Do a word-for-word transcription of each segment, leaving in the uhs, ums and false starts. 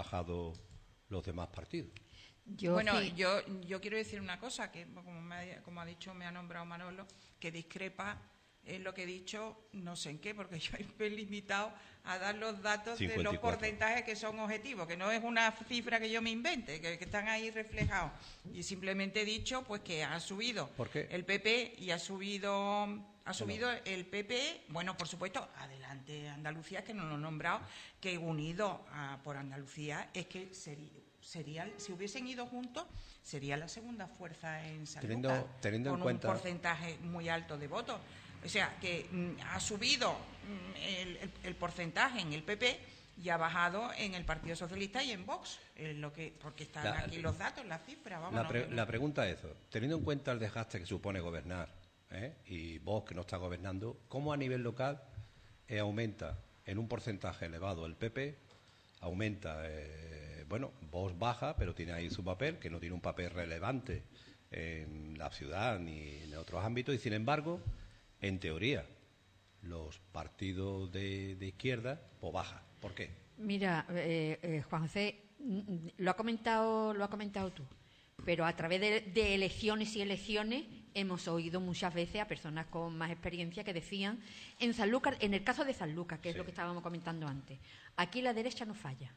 bajado los demás partidos. Yo bueno, sí. yo yo quiero decir una cosa, que como, me ha, como ha dicho, me ha nombrado Manolo, que discrepa en lo que he dicho, no sé en qué, porque yo me he limitado a dar los datos cincuenta y cuatro. de los porcentajes que son objetivos, que no es una cifra que yo me invente, que, que están ahí reflejados. Y simplemente he dicho pues que ha subido ¿Por qué? el P P y ha subido ha subido bueno. el P P, bueno, por supuesto, adelante Andalucía, que no lo he nombrado, que unido a, por Andalucía es que sería... Sería, si hubiesen ido juntos, sería la segunda fuerza en Sanlúcar, teniendo, teniendo con en cuenta... un porcentaje muy alto de votos. O sea, que mm, ha subido mm, el, el, el porcentaje en el P P y ha bajado en el Partido Socialista y en Vox, en lo que, porque están la, aquí los datos, las cifras. Vamos, la, pre, no, la pregunta es, teniendo en cuenta el desgaste que supone gobernar, ¿eh? y Vox que no está gobernando, ¿cómo a nivel local eh, aumenta en un porcentaje elevado el P P? Aumenta, eh, bueno, Vox baja, pero tiene ahí su papel, que no tiene un papel relevante en la ciudad ni en otros ámbitos, y sin embargo, en teoría, los partidos de, de izquierda, pues baja. ¿Por qué? Mira, eh, eh, Juan José, lo ha comentado, lo ha comentado tú, pero a través de, de elecciones y elecciones hemos oído muchas veces a personas con más experiencia que decían, en Sanlúcar, en el caso de Sanlúcar, que sí. es lo que estábamos comentando antes, aquí la derecha no falla.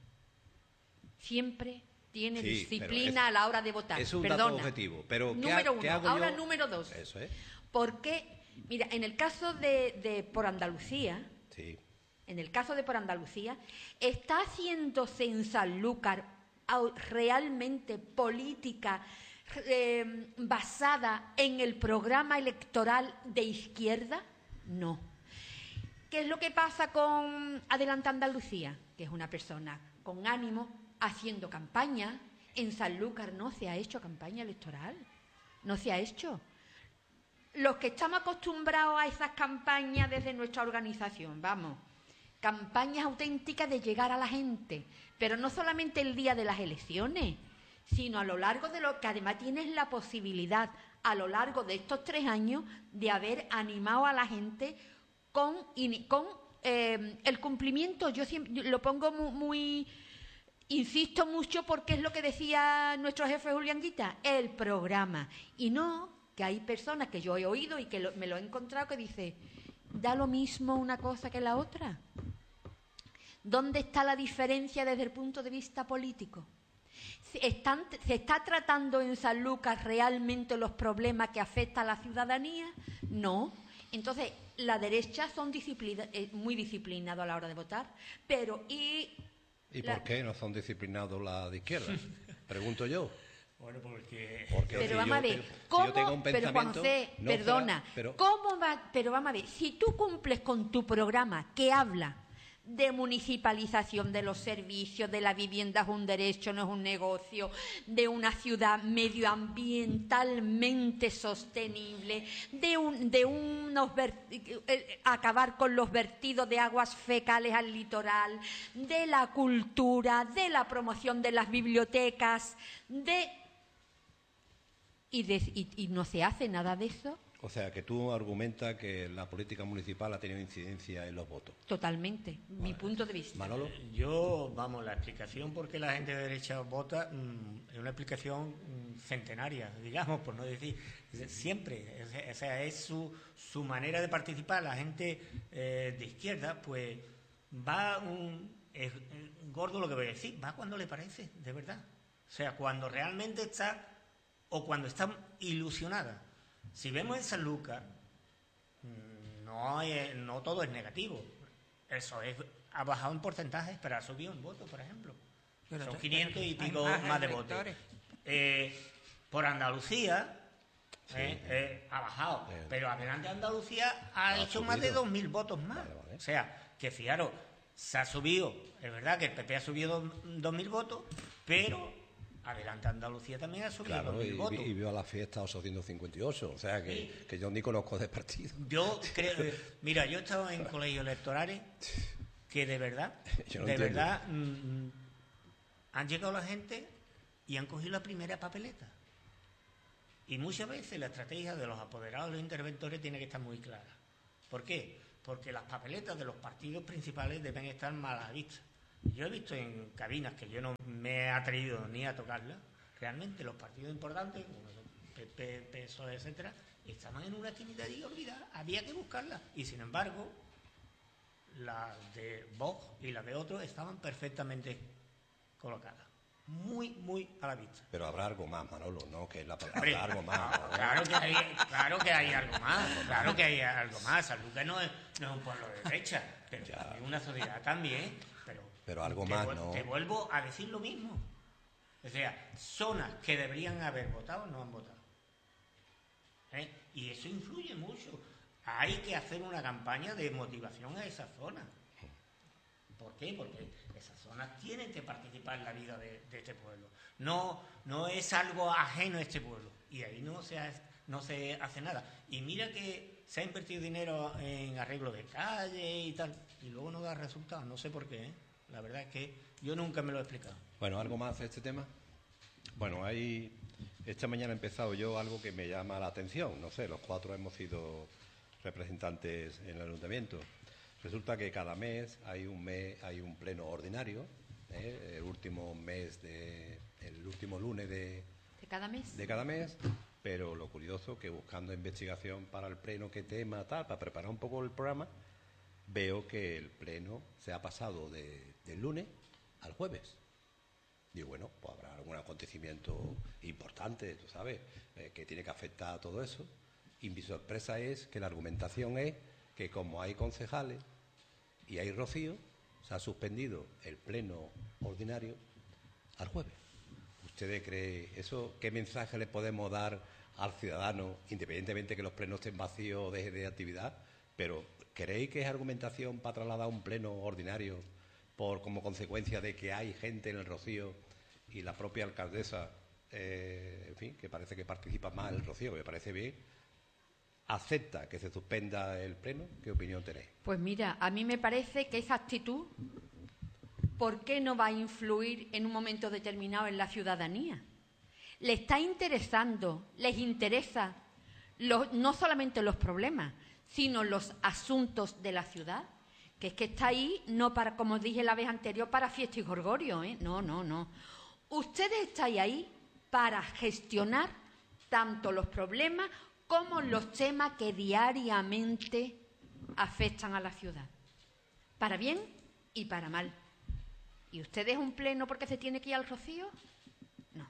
Siempre tiene sí, disciplina es, a la hora de votar. Es un Perdona. dato objetivo. Pero número ¿qué, uno. ¿qué hago Ahora yo? número dos. Eso es. Porque, mira, en el caso de, de por Andalucía, sí. en el caso de por Andalucía, está haciéndose en Sanlúcar realmente política eh, basada en el programa electoral de izquierda. No. ¿Qué es lo que pasa con Adelante Andalucía? Que es una persona con ánimo haciendo campaña. En Sanlúcar no se ha hecho campaña electoral, no se ha hecho. Los que estamos acostumbrados a esas campañas desde nuestra organización, vamos, campañas auténticas de llegar a la gente, pero no solamente el día de las elecciones, sino a lo largo de lo que además tienes la posibilidad, a lo largo de estos tres años, de haber animado a la gente con, con eh, el cumplimiento. Yo siempre lo pongo muy, muy, insisto mucho porque es lo que decía nuestro jefe Julián Guita, el programa. Y no que hay personas que yo he oído y que lo, me lo he encontrado que dice, ¿da lo mismo una cosa que la otra? ¿Dónde está la diferencia desde el punto de vista político? ¿Se, están, ¿Se está tratando en Sanlúcar realmente los problemas que afectan a la ciudadanía? No. Entonces, la derecha son disciplina, eh, muy disciplinados a la hora de votar, pero ¿y, ¿Y la... por qué no son disciplinados la de izquierda? Pregunto yo. Bueno, porque... porque pero si vamos a ver, tengo, ¿cómo? Si yo tengo un pero Juan José, no perdona, será, pero... ¿cómo va? Pero vamos a ver, si tú cumples con tu programa que habla de municipalización de los servicios, de la vivienda es un derecho, no es un negocio, de una ciudad medioambientalmente sostenible, de un, de unos eh, acabar con los vertidos de aguas fecales al litoral, de la cultura, de la promoción de las bibliotecas, de y, de, y, y no se hace nada de eso. O sea, que tú argumentas que la política municipal ha tenido incidencia en los votos. Totalmente, vale. Mi punto de vista. Manolo. Yo, vamos, la explicación por qué la gente de derecha vota mmm, es una explicación mmm, centenaria, digamos, por no decir, siempre. O sea, es su, su manera de participar. La gente eh, de izquierda, pues, va, un, es, es gordo lo que voy a decir, va cuando le parece, de verdad. O sea, cuando realmente está, o cuando está ilusionada. Si vemos en Sanlúcar, no, hay, no todo es negativo. Eso es, ha bajado en porcentajes, pero ha subido en votos, por ejemplo. Pero son quinientos y pico más, más de votos. Eh, por Andalucía sí, eh, eh, ha bajado, eh, pero Adelante Andalucía ha, ha hecho subido. Más de dos mil votos más. Vale, vale. O sea, que fijaros, se ha subido, es verdad que el P P ha subido dos mil votos, pero... Adelante Andalucía también ha subido claro, mil y, votos. Y vio a la fiesta ochocientos cincuenta y ocho, o sea que, sí. que yo ni conozco de partido. Yo creo, mira, yo he estado en colegios electorales que de verdad, no de entiendo. verdad, mmm, han llegado la gente y han cogido la primera papeleta. Y muchas veces la estrategia de los apoderados, los interventores, tiene que estar muy clara. ¿Por qué? Porque las papeletas de los partidos principales deben estar mal a la vista. Yo he visto en cabinas que yo no me he atrevido ni a tocarlas, realmente los partidos importantes, como P P, P S O E, etcétera, estaban en una esquinita y olvidadas, había que buscarlas. Y sin embargo, las de Vox y las de otros estaban perfectamente colocadas. Muy, muy a la vista. Pero habrá algo más, Manolo, ¿no? Que es la palabra. Hombre, Habrá algo más. ¿no? Claro que hay, claro que hay algo más, claro que hay algo más. Sanlúcar no es, no es un pueblo de derecha, pero Ya. es una sociedad también. Pero, Pero algo te más, vuel- ¿no? Te vuelvo a decir lo mismo. O sea, zonas que deberían haber votado no han votado. ¿Eh? Y eso influye mucho. Hay que hacer una campaña de motivación a esas zonas. ¿Por qué? Porque esas zonas tienen que participar en la vida de, de este pueblo. No, no es algo ajeno a este pueblo. Y ahí no se, hace, no se hace nada. Y mira que se ha invertido dinero en arreglo de calle y tal, y luego no da resultados. No sé por qué, ¿eh? La verdad es que yo nunca me lo he explicado. Bueno, ¿algo más de este tema? Bueno, hay... Esta mañana he empezado yo algo que me llama la atención. No sé, los cuatro hemos sido representantes en el ayuntamiento. Resulta que cada mes hay un mes, hay un pleno ordinario, ¿eh? el último mes de, el último lunes de, ¿De cada mes? de cada mes, pero lo curioso que buscando investigación para el pleno, qué tema, tal, para preparar un poco el programa, veo que el pleno se ha pasado de, del lunes al jueves. Digo, bueno, pues habrá algún acontecimiento importante, tú sabes, eh, que tiene que afectar a todo eso. Y mi sorpresa es que la argumentación es que como hay concejales y hay rocío, se ha suspendido el pleno ordinario al jueves. ¿Ustedes creen eso? ¿Qué mensaje le podemos dar al ciudadano, independientemente que los plenos estén vacíos o dejen de actividad? Pero ¿creéis que es argumentación para trasladar un pleno ordinario por como consecuencia de que hay gente en el rocío y la propia alcaldesa, eh, en fin, que parece que participa más en el rocío, que me parece bien, acepta que se suspenda el pleno? ¿Qué opinión tenéis? Pues mira, a mí me parece que esa actitud, ¿por qué no va a influir en un momento determinado en la ciudadanía? Le está interesando, les interesa los, no solamente los problemas, sino los asuntos de la ciudad, que es que está ahí no para, como dije la vez anterior, para fiesta y gorgorio, ¿eh? No, no, no. Ustedes estáis ahí para gestionar tanto los problemas como los temas que diariamente afectan a la ciudad, para bien y para mal. ¿Y ustedes un pleno porque se tiene que ir al rocío? No.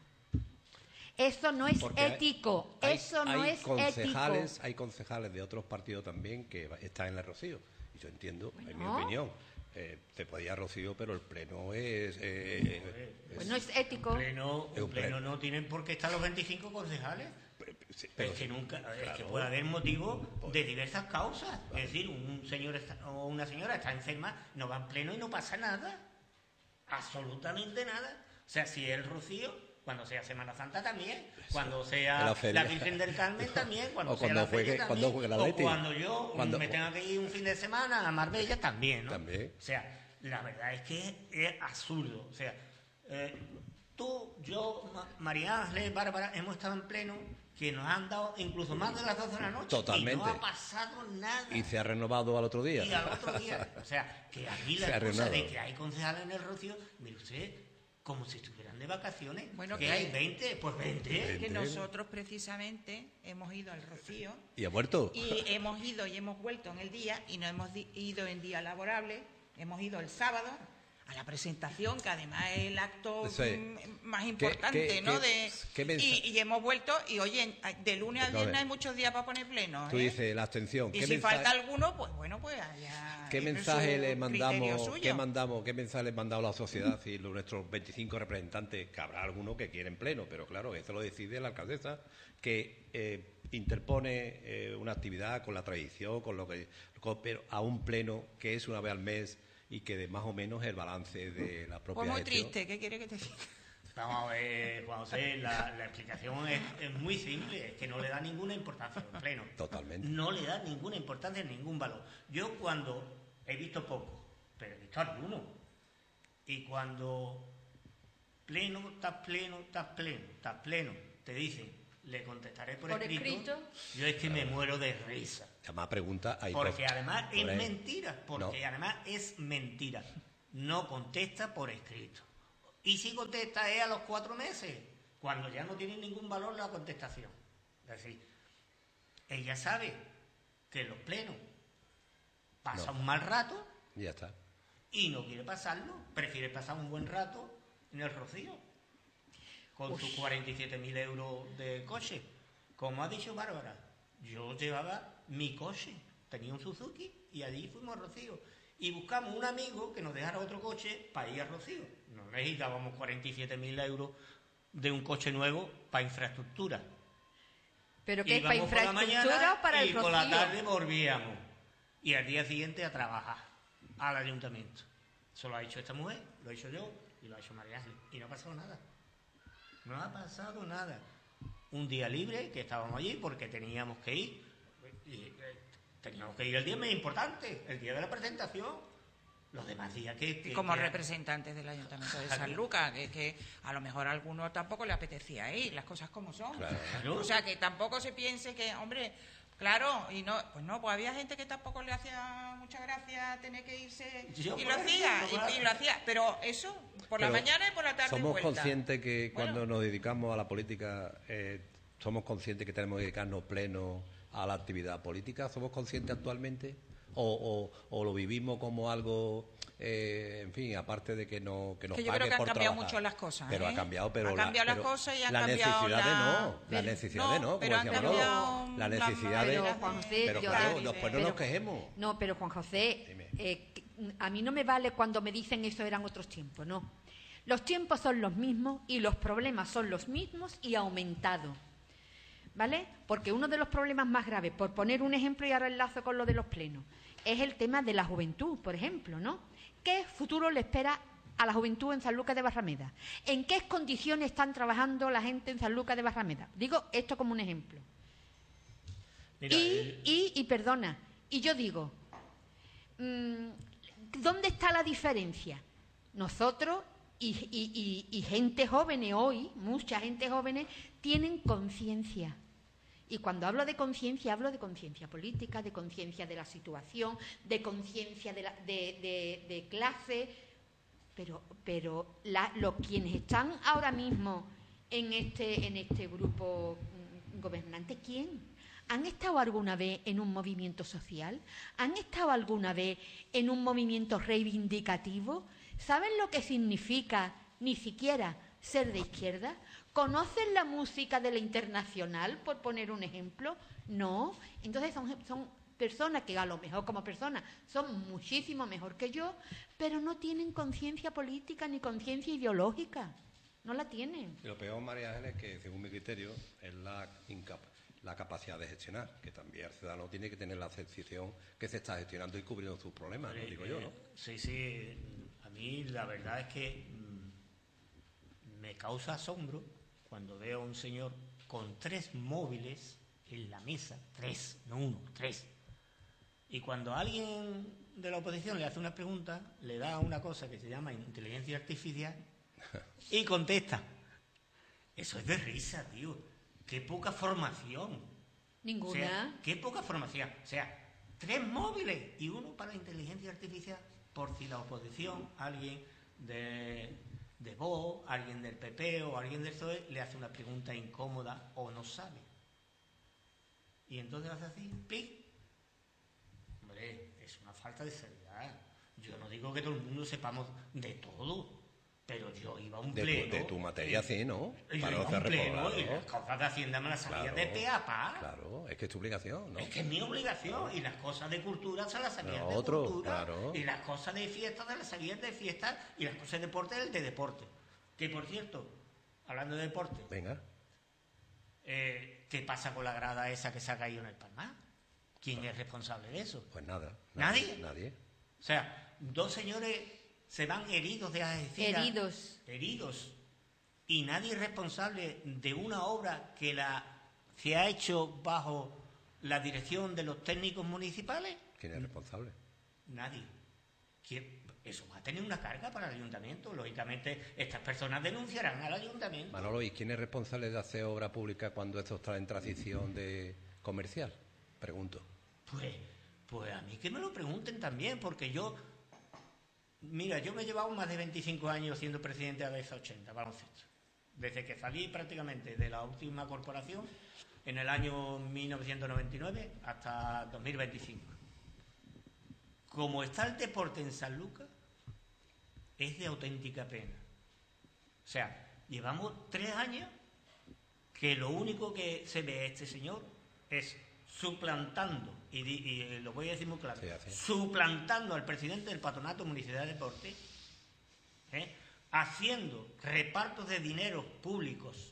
Eso no es Porque ético, hay, eso no hay es concejales, ético. Hay concejales de otros partidos también que están en el rocío. Y yo entiendo, Bueno. en mi opinión, eh, se podía ir al rocío, pero el pleno es... eh, eh, Pues no es ético. Un pleno, Es un un pleno pleno. no tienen por qué estar los veinticinco concejales. sí, Pero pero es que sí, nunca, es claro. que puede haber motivos de diversas causas. Es decir, un señor está- o una señora está enferma, no va en pleno y no pasa nada. Absolutamente nada. O sea, si es el rocío, cuando sea Semana Santa también, cuando En sea la feria. la Virgen del Carmen también, cuando O sea cuando la feria juegue- también, cuando juegue el o Atleti. cuando yo Cuando- me tenga que ir un fin de semana a Marbella también, ¿no? También. O sea, la verdad es que es absurdo. O sea, eh, tú, yo, Ma- María Ángeles, Bárbara, hemos estado en pleno, que nos han dado incluso más de las doce de la noche. Totalmente. Y no ha pasado nada. Y se ha renovado al otro día. Y al otro día. O sea, que aquí Se la ha cosa de renovado. que hay concejales en el Rocío, mire usted, como si estuvieran de vacaciones. Bueno, que que- hay veinte, pues veinte. Veinte. Que nosotros precisamente hemos ido al Rocío ¿Y ha muerto? y hemos ido y hemos vuelto en el día y no hemos di- ido en día laborable, hemos ido el sábado a la presentación, que además es el acto Eso es. mm, más importante, qué- ¿no? qué- de, qué mensa- y, y hemos vuelto y oye, de lunes a Perdone. viernes hay muchos días para poner pleno, Tú ¿eh? dices la abstención. Y ¿Qué si mensaje- falta alguno, pues bueno, pues allá. ¿Qué es mensaje su le criterio mandamos? suyo. ¿Qué mandamos? ¿Qué mensaje le mandamos a la sociedad y los- nuestros veinticinco representantes? Que habrá algunos que quieren pleno, pero claro, eso lo decide la alcaldesa, que eh, interpone eh, una actividad con la tradición, con lo que, con- pero a un pleno que es una vez al mes y que de más o menos el balance de la propia Pues muy gestión. triste, ¿qué quiere que te diga? Vamos a ver, Juan José, la, la explicación es, es muy simple, es que no le da ninguna importancia al pleno. Totalmente. No le da ninguna importancia, ningún valor. Yo cuando he visto poco, pero he visto alguno, y cuando pleno, estás pleno, estás pleno, estás pleno, te dicen, le contestaré por, Por escrito, escrito. yo es que me muero de risa. Además pregunta... hay Porque cosas- además es Por ahí. mentira, porque No. además es mentira. no contesta por escrito. Y si contesta es a los cuatro meses, cuando ya no tiene ningún valor la contestación. Es decir, ella sabe que en los plenos pasa No. un mal rato Y ya está. y no quiere pasarlo, prefiere pasar un buen rato en el Rocío, con Uy. sus cuarenta y siete mil euros de coche. Como ha dicho Bárbara, yo llevaba mi coche, tenía un Suzuki y allí fuimos a Rocío. Y buscamos un amigo que nos dejara otro coche para ir a Rocío. No necesitábamos cuarenta y siete mil euros de un coche nuevo para infraestructura. ¿Pero qué es para Íbamos por la infraestructura mañana o para el y por la Rocío? tarde volvíamos. Y al día siguiente a trabajar al ayuntamiento. Eso lo ha hecho esta mujer, lo he hecho yo y lo ha hecho María Ángeles. Y no ha pasado nada. No ha pasado nada. Un día libre que estábamos allí porque teníamos que ir. Y, eh, teníamos que ir el día más importante, el día de la presentación. Los demás días que... que Y como que- representantes del Ayuntamiento de San Lucas, que, que a lo mejor a alguno tampoco le apetecía ir, las cosas como son. Claro. O sea, que tampoco se piense que, hombre, claro, y no, pues no, pues había gente que tampoco le hacía mucha gracia tener que irse Yo, y por lo hacía, ejemplo, y, claro. y lo hacía, pero eso, por la Pero mañana y por la tarde somos vuelta. conscientes que Bueno. cuando nos dedicamos a la política, eh, somos conscientes que tenemos que dedicarnos pleno a la actividad política. ¿Somos conscientes actualmente? ¿O, o, o lo vivimos como algo, eh, en fin, aparte de que, no, que nos Que yo pague creo que han por cambiado trabajar? mucho las cosas, Pero ¿eh? ha cambiado, pero Han la- cambiado las pero cosas y han las cambiado necesidades la- no, las Pero- necesidades no, no, pero como han decía Manolo. cambiado Las la necesidades, Pero, Juan José, pero yo- claro, Pero- después no nos quejemos. No, pero Juan José, Dime. eh, que- a mí no me vale cuando me dicen eso eran otros tiempos, no. Los tiempos son los mismos y los problemas son los mismos y aumentados, ¿vale? Porque uno de los problemas más graves, por poner un ejemplo y ahora enlazo con lo de los plenos, es el tema de la juventud, por ejemplo, ¿no? ¿Qué futuro le espera a la juventud en San Lucas de Barrameda? ¿En qué condiciones están trabajando la gente en San Lucas de Barrameda? Digo esto como un ejemplo. Mira, Y, eh, y, y perdona, y yo digo, mm, ¿dónde está la diferencia? Nosotros y, y- y- y gente joven hoy, mucha gente joven, tienen conciencia. Y cuando hablo de conciencia, hablo de conciencia política, de conciencia de la situación, de conciencia de, la- de- de- de clase, pero, pero la- los quienes están ahora mismo en este, en este grupo mm, gobernante, ¿quién? ¿Han estado alguna vez en un movimiento social? ¿Han estado alguna vez en un movimiento reivindicativo? ¿Saben lo que significa ni siquiera ser de izquierda? ¿Conocen la música de la Internacional, por poner un ejemplo? No. Entonces son, son personas que a lo mejor como personas son muchísimo mejor que yo, pero no tienen conciencia política ni conciencia ideológica. No la tienen. Y lo peor, María Ángeles, que según mi criterio es la, incap- la capacidad de gestionar, que también el ciudadano tiene que tener la sensación que se está gestionando y cubriendo sus problemas, ¿no? Eh, Digo yo, ¿no? eh, Sí, sí. A mí la verdad es que mm, me causa asombro cuando veo a un señor con tres móviles en la mesa, tres, no uno, tres. Y cuando alguien de la oposición le hace una pregunta, le da una cosa que se llama inteligencia artificial y contesta. Eso es de risa, tío. Qué poca formación. Ninguna. O sea, qué poca formación. O sea, tres móviles y uno para la inteligencia artificial, por si la oposición, alguien de, de Vox, alguien del P P o alguien del P S O E le hace una pregunta incómoda o no sabe. Y entonces hace así, ¡pic! Hombre, es una falta de seriedad. Yo no digo que todo el mundo sepamos de todo, pero yo iba a un De tu- pleno... de tu materia, eh, sí, ¿no? Yo Para iba no a un hacer pleno recordar, y ¿no? las cosas de Hacienda me las sabía Claro, de pe a pa. Claro, es que es tu obligación, ¿no? Es que es mi obligación. Y las cosas de cultura se las sabían de Otro, cultura. claro. Y las cosas de fiesta se las sabían de fiesta. Y las cosas de deporte del de deporte. Que por cierto, hablando de deporte, Venga. eh, ¿qué pasa con la grada esa que se ha caído en el Palmar? ¿Quién es responsable de eso? Pues nada. ¿Nadie? Nadie. O sea, dos señores se van heridos de Algeciras. Heridos. Heridos. Y nadie es responsable de una obra que la se ha hecho bajo la dirección de los técnicos municipales. ¿Quién es responsable? Nadie. ¿Quién? Eso va a tener una carga para el ayuntamiento. Lógicamente, estas personas denunciarán al ayuntamiento. Manolo, ¿y quién es responsable de hacer obra pública cuando esto está en transición de comercial? Pregunto. Pues, pues a mí que me lo pregunten también, porque yo Mira, yo me he llevado más de veinticinco años siendo presidente de Adeza ochenta, baloncesto. Desde que salí prácticamente de la última corporación en el año mil novecientos noventa y nueve hasta dos mil veinticinco. Como está el deporte en Sanlúcar, es de auténtica pena. O sea, llevamos tres años que lo único que se ve a este señor es suplantando, y, y lo voy a decir muy claro, sí, suplantando al presidente del Patronato Municipal de Deporte, ¿eh? haciendo repartos de dineros públicos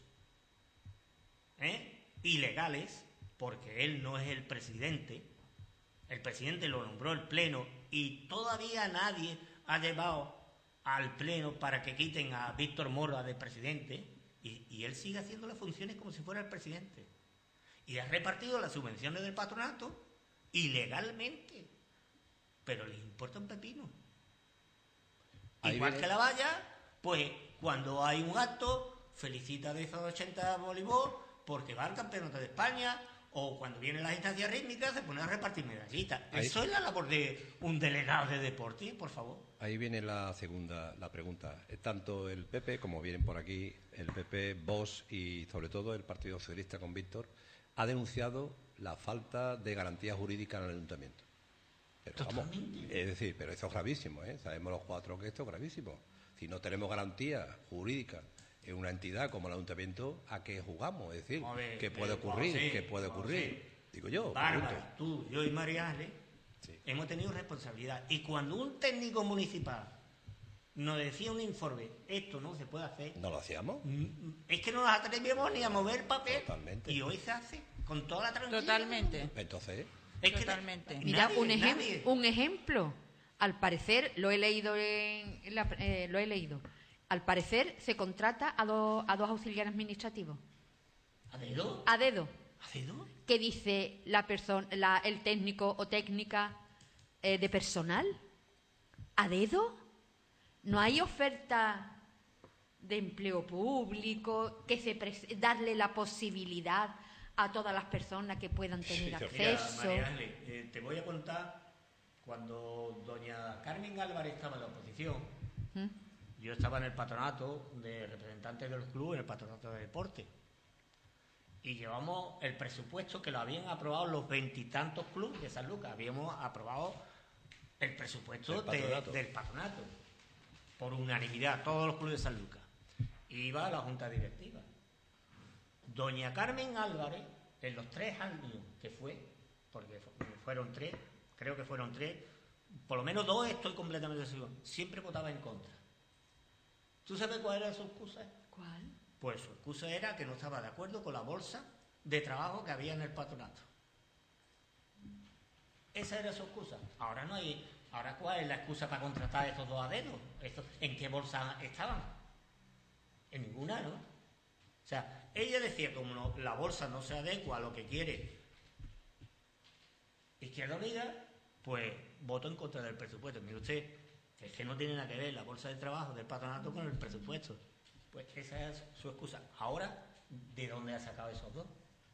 ¿eh? ilegales, porque él no es el presidente, el presidente lo nombró el Pleno y todavía nadie ha llevado al Pleno para que quiten a Víctor Mora de presidente, y, y él sigue haciendo las funciones como si fuera el presidente. Y ha repartido las subvenciones del patronato ilegalmente, pero les importa un pepino. Ahí Igual viene... que la valla, pues cuando hay un acto, felicita de esos ochenta voleibol porque va al campeonato de España, o cuando vienen las instancias rítmicas se pone a repartir medallitas. Ahí... Eso es la labor de un delegado de deporte, por favor. Ahí viene la segunda, la pregunta. Tanto el P P, como vienen por aquí, el P P, Vox y sobre todo el Partido Socialista con Víctor, ha denunciado la falta de garantía jurídica en el ayuntamiento. Pero vamos, es decir, pero eso es gravísimo, ¿eh? Sabemos los cuatro que esto es gravísimo. Si no tenemos garantía jurídica en una entidad como el ayuntamiento, ¿a qué jugamos? Es decir, ver, ¿qué puede ocurrir? Sí, ¿Qué puede ocurrir? Sí. Digo yo. Bárbara, tú, yo y María Ale sí. hemos tenido responsabilidad. Y cuando un técnico municipal nos decía un informe, esto no se puede hacer. ¿No lo hacíamos? Es que no nos atrevíamos ni a mover papel. Totalmente. Y hoy se hace con toda la tranquilidad. Totalmente. Entonces... Es que Totalmente. Mira, nadie, un, ejem un ejemplo. Al parecer, lo he leído, en la, eh, lo he leído. Al parecer, se contrata a, do, a dos auxiliares administrativos. ¿A dedo? A dedo. ¿A dedo? ¿Qué dice la persona, la, el técnico o técnica eh, de personal? ¿A dedo? ¿No hay oferta de empleo público que se darle la posibilidad a todas las personas que puedan tener sí, acceso? Mira, María Ale, eh, te voy a contar cuando doña Carmen Álvarez estaba en la oposición. ¿Mm? Yo estaba en el patronato de representantes del club, en el patronato de deporte. Y llevamos el presupuesto que lo habían aprobado los veintitantos clubes de San Lucas. Habíamos aprobado el presupuesto patronato. De, del patronato. Por unanimidad, todos los clubes de San Lucas. Iba a la junta directiva. Doña Carmen Álvarez, en los tres años que fue, porque fueron tres, creo que fueron tres, por lo menos dos estoy completamente seguro, siempre votaba en contra. ¿Tú sabes cuál era su excusa? ¿Cuál? Pues su excusa era que no estaba de acuerdo con la bolsa de trabajo que había en el patronato. Esa era su excusa. Ahora no hay. Ahora, ¿cuál es la excusa para contratar a estos dos a dedo? ¿En qué bolsa estaban? En ninguna, ¿no? O sea, ella decía, como no, la bolsa no se adecua a lo que quiere Izquierda Unida, pues voto en contra del presupuesto. Mire usted, es que no tiene nada que ver la bolsa de trabajo del patronato con el presupuesto. Pues esa es su excusa. Ahora, ¿de dónde ha sacado esos dos?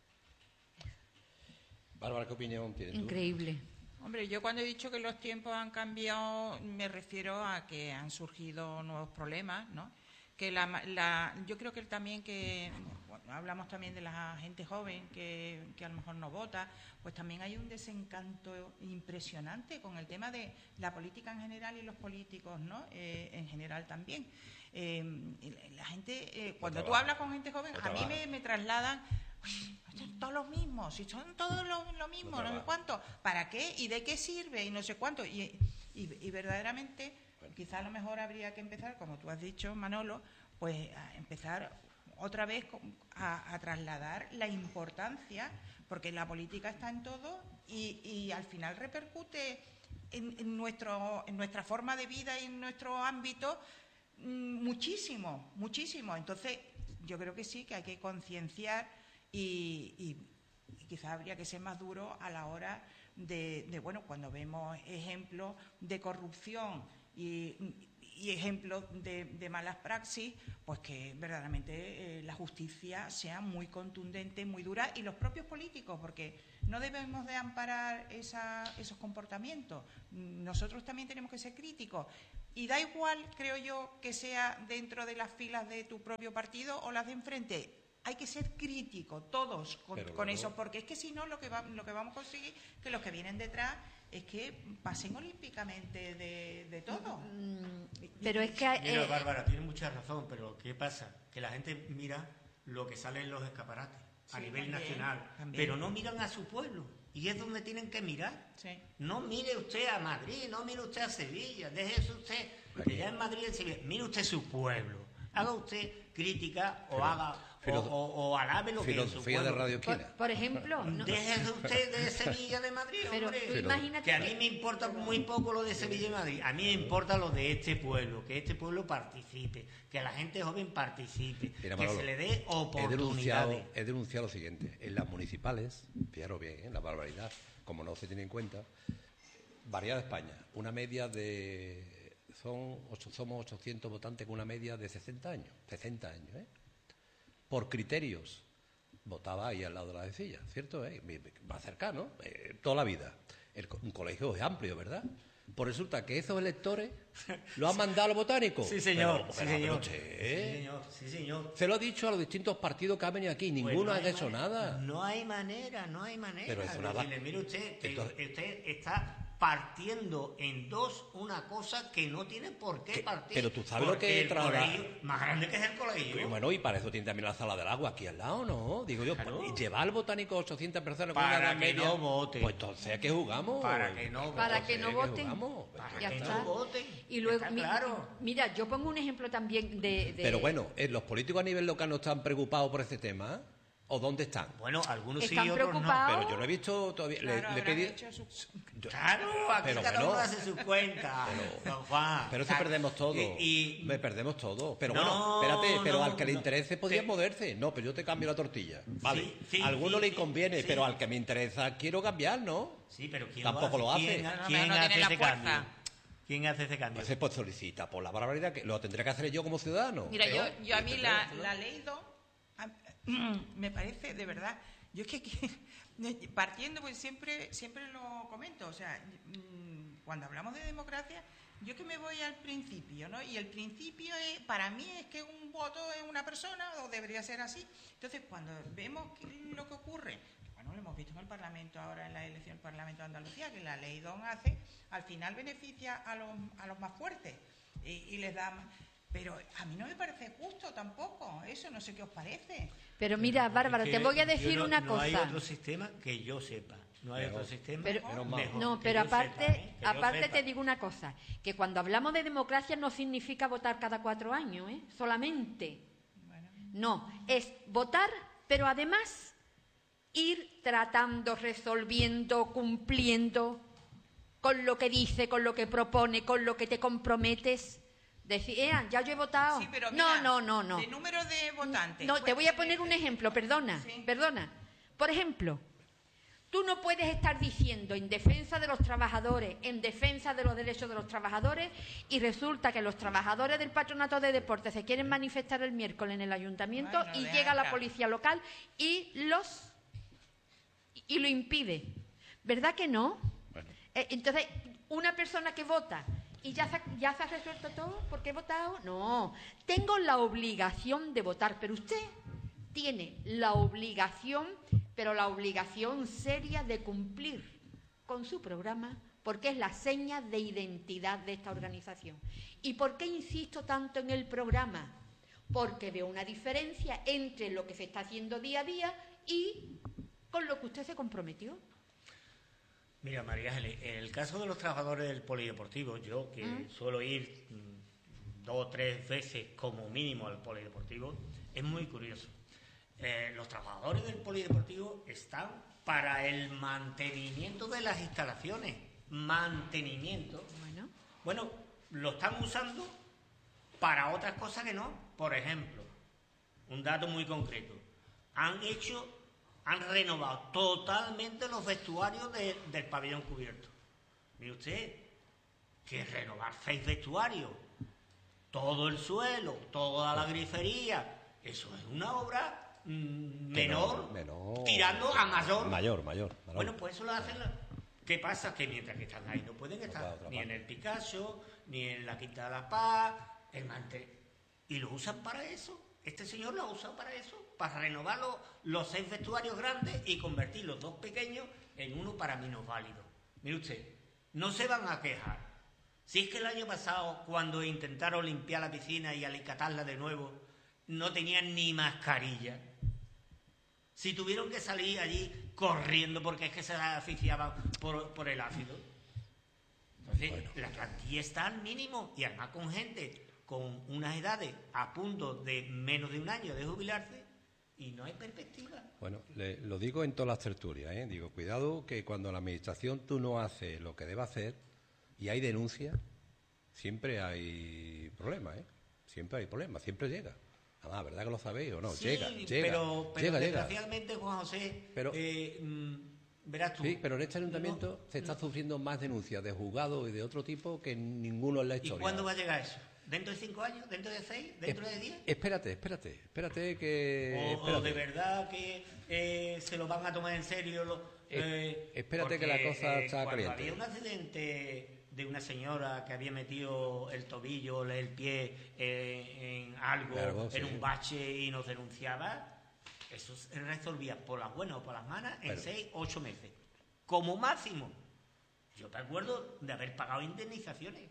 Bárbara, ¿qué opinión tienes tú? Increíble. Hombre, yo cuando he dicho que los tiempos han cambiado, me refiero a que han surgido nuevos problemas, ¿no? Que la, la, yo creo que también que, bueno, hablamos también de la gente joven que, que a lo mejor no vota, pues también hay un desencanto impresionante con el tema de la política en general y los políticos, ¿no? Eh, en general también. Eh, la gente, eh, cuando tú hablas con gente joven, a mí me, me trasladan, son todos los mismos, si son todos lo, lo mismo, no sé cuánto, ¿para qué? ¿Y de qué sirve? Y no sé cuánto. Y, y, y verdaderamente... Quizá a lo mejor habría que empezar, como tú has dicho, Manolo, pues a empezar otra vez a, a trasladar la importancia, porque la política está en todo y, y al final repercute en, en, nuestro, en nuestra forma de vida y en nuestro ámbito muchísimo, muchísimo. Entonces, yo creo que sí, que hay que concienciar y, y, y quizá habría que ser más duro a la hora de, de bueno, cuando vemos ejemplos de corrupción Y, y ejemplos de, de malas praxis, pues que verdaderamente eh, la justicia sea muy contundente, muy dura, y los propios políticos, porque no debemos de amparar esa, esos comportamientos. Nosotros también tenemos que ser críticos. Y da igual, creo yo, que sea dentro de las filas de tu propio partido o las de enfrente. Hay que ser crítico, todos, con, con bueno, eso, porque es que si no, lo que, va, lo que vamos a conseguir que los que vienen detrás es que pasen olímpicamente de, de todo. Pero es que... Mira, eh, Bárbara, tiene mucha razón, pero ¿qué pasa? Que la gente mira lo que sale en los escaparates a Sí, nivel también, nacional, también. pero no miran a su pueblo. Y es donde tienen que mirar. Sí. No mire usted a Madrid, no mire usted a Sevilla, déjese usted, que ya en Madrid, en Sevilla, mire usted su pueblo. Haga usted crítica o Filo- haga o, filo- o, o alabe lo que es su Filosofía de pueblo. Radio por, Esquina. por ejemplo... no- Déjese usted de Sevilla, de Madrid, pero hombre. tú imagínate... Que a mí me importa muy poco lo de Sevilla y Madrid. A mí me importa lo de este pueblo, que este pueblo participe, que la gente joven participe, Mira, que Manolo, se le dé He denunciado, oportunidades. he denunciado lo siguiente. En las municipales, fijaros bien, ¿eh? La barbaridad, como no se tiene en cuenta, variedad de España, una media de... Son, ocho- somos ochocientos votantes con una media de sesenta años. sesenta años, ¿eh? Por criterios. Votaba ahí al lado de la vecilla, ¿cierto? ¿Eh? Más cercano, eh, toda la vida. El, co- un colegio es amplio, ¿verdad? Pues resulta que esos electores lo han mandado a los botánicos. Sí, señor, Pero, sí, pero, señor. pero, che, Sí, señor, sí, señor. se lo ha dicho a los distintos partidos que han venido aquí. Pues Ninguno no ha hay hecho manera, nada. No hay manera, no hay manera. Pero eso de nada. decirle, mire usted, que Entonces- usted está partiendo en dos una cosa que no tiene por qué Que- partir. pero tú sabes lo porque que el trasla- colegio, más grande que es el colegio. Y bueno, y para eso tiene también la sala del agua aquí al lado, ¿no? Digo yo, Claro. pues, llevar al botánico ochocientas personas con Para una edad que media, no voten. pues entonces, ¿a qué jugamos? Para que no Para voten. que no Entonces, ¿a qué voten. jugamos? Para Ya que está. no voten. Y luego, Está mi- claro. mira, yo pongo un ejemplo también de... de- Pero bueno, ¿eh, ¿los políticos a nivel local no están preocupados por este tema? ¿O dónde están? Bueno, algunos sí Están y otros preocupados. Pero yo no he visto todavía... le- Claro, le, he habrán pedido... hecho su- yo- no. Claro, aquí Pero cada bueno. uno hace su cuenta. don Juan. Pero si Claro. perdemos todo. Y, y- Me perdemos todo. Pero No, bueno, espérate, pero no, al que le no. interese podría Sí. moverse. No, pero yo te cambio la tortilla. Vale. Sí, sí, a alguno sí, le sí, conviene, sí. pero al que me interesa quiero cambiar, ¿no? Sí, pero ¿quién Tampoco lo hace. ¿Quién, No, no, quién pero no hace tiene la ese fuerza. cambio? ¿Quién hace ese cambio? Entonces, pues solicita por la barbaridad que lo tendré que hacer yo como ciudadano. Mira, yo, Peor. yo a mí Tendré la, que hacerlo. la ley dos a- me parece, de verdad, yo es que, que- partiendo, pues siempre siempre lo comento, o sea, mm, cuando hablamos de democracia, yo que me voy al principio, ¿no? Y el principio es, para mí es que un voto es una persona, o debería ser así. Entonces, cuando vemos que- lo que ocurre, bueno, lo hemos visto en el Parlamento ahora, en la elección del Parlamento de Andalucía, que la ley dos hace, al final beneficia a los, a los más fuertes y, y les da más. Pero a mí no me parece justo tampoco, eso no sé qué os parece. Pero mira, Bárbara, Es te que voy a yo decir no- una no cosa. hay otro sistema que yo sepa. No hay Mejor. otro sistema Pero- Menos mal. mejor No, que pero yo aparte, sepa, ¿eh? Que yo aparte sepa. te digo una cosa, que cuando hablamos de democracia no significa votar cada cuatro años, ¿eh? Solamente. Bueno. No, es votar, pero además ir tratando, resolviendo, cumpliendo con lo que dice, con lo que propone, con lo que te comprometes. Decir, "Eh, ya yo he votado". Sí, pero no, mira, no, no, no. de número de votantes. No, te voy a ¿cuántas poner un veces? ejemplo, perdona, Sí. perdona. Por ejemplo, tú no puedes estar diciendo en defensa de los trabajadores, en defensa de los derechos de los trabajadores, y resulta que los trabajadores del patronato de deportes se quieren manifestar el miércoles en el ayuntamiento Ay, no y dejan llega la entrar. policía local y los y lo impide. ¿Verdad que no? Bueno. Eh, entonces, una persona que vota y ya se, ha- ya se ha resuelto todo porque he votado, no, tengo la obligación de votar, pero usted tiene la obligación, pero la obligación seria de cumplir con su programa, porque es la seña de identidad de esta organización. ¿Y por qué insisto tanto en el programa? Porque veo una diferencia entre lo que se está haciendo día a día y con lo que usted se comprometió. Mira, María Ángeles, en el caso de los trabajadores del polideportivo, yo que ¿Mm? suelo ir mm, dos o tres veces como mínimo al polideportivo, es muy curioso. Eh, los trabajadores del polideportivo están para el mantenimiento de las instalaciones. Mantenimiento. Bueno, Bueno, lo están usando para otras cosas que no. Por ejemplo, un dato muy concreto. Han hecho, han renovado totalmente los vestuarios de- del pabellón cubierto. Mire usted, que renovar seis vestuarios, todo el suelo, toda la grifería, eso es una obra mm, menor, menor. tirando a mayor. Mayor, mayor. mayor. Bueno, pues eso lo hacen la- ¿Qué pasa? Que mientras que están ahí no pueden estar otra ni parte. en el Picasso, ni en la Quinta de la Paz, el Mante. Y lo usan para eso. Este señor lo ha usado para eso, para renovar los, los seis vestuarios grandes y convertir los dos pequeños en uno para menos válido. Mire usted, no se van a quejar. Si es que el año pasado, cuando intentaron limpiar la piscina y alicatarla de nuevo, no tenían ni mascarilla. Si tuvieron que salir allí corriendo porque es que se asfixiaban por, por el ácido. Entonces, bueno, la plantilla está al mínimo y además con gente con unas edades a punto de menos de un año de jubilarse y no hay perspectiva. Bueno, le, lo digo en todas las tertulias, ¿eh? Digo, cuidado que cuando la administración tú no haces lo que debe hacer y hay denuncia, siempre hay problemas, ¿eh? Siempre hay problemas, siempre llega. Además, ¿verdad que lo sabéis o no? Sí, llega, llega, pero, pero llega, desgraciadamente, Juan José, pero, eh, mm, verás tú. Sí, pero en este ayuntamiento no, se está no. sufriendo más denuncias de juzgados y de otro tipo que ninguno en la historia. ¿Y cuándo va a llegar eso? ¿Dentro de cinco años? ¿Dentro de seis? ¿Dentro de diez? Espérate, espérate, espérate que... O, espérate. o de verdad que eh, se lo van a tomar en serio. Lo, eh, espérate porque, que la cosa eh, está cuando caliente. Había un accidente de una señora que había metido el tobillo, el pie eh, en algo, Claro, en sí. un bache y nos denunciaba, eso se resolvía por las buenas o por las malas en Pero- seis, ocho meses. Como máximo. Yo me acuerdo de haber pagado indemnizaciones.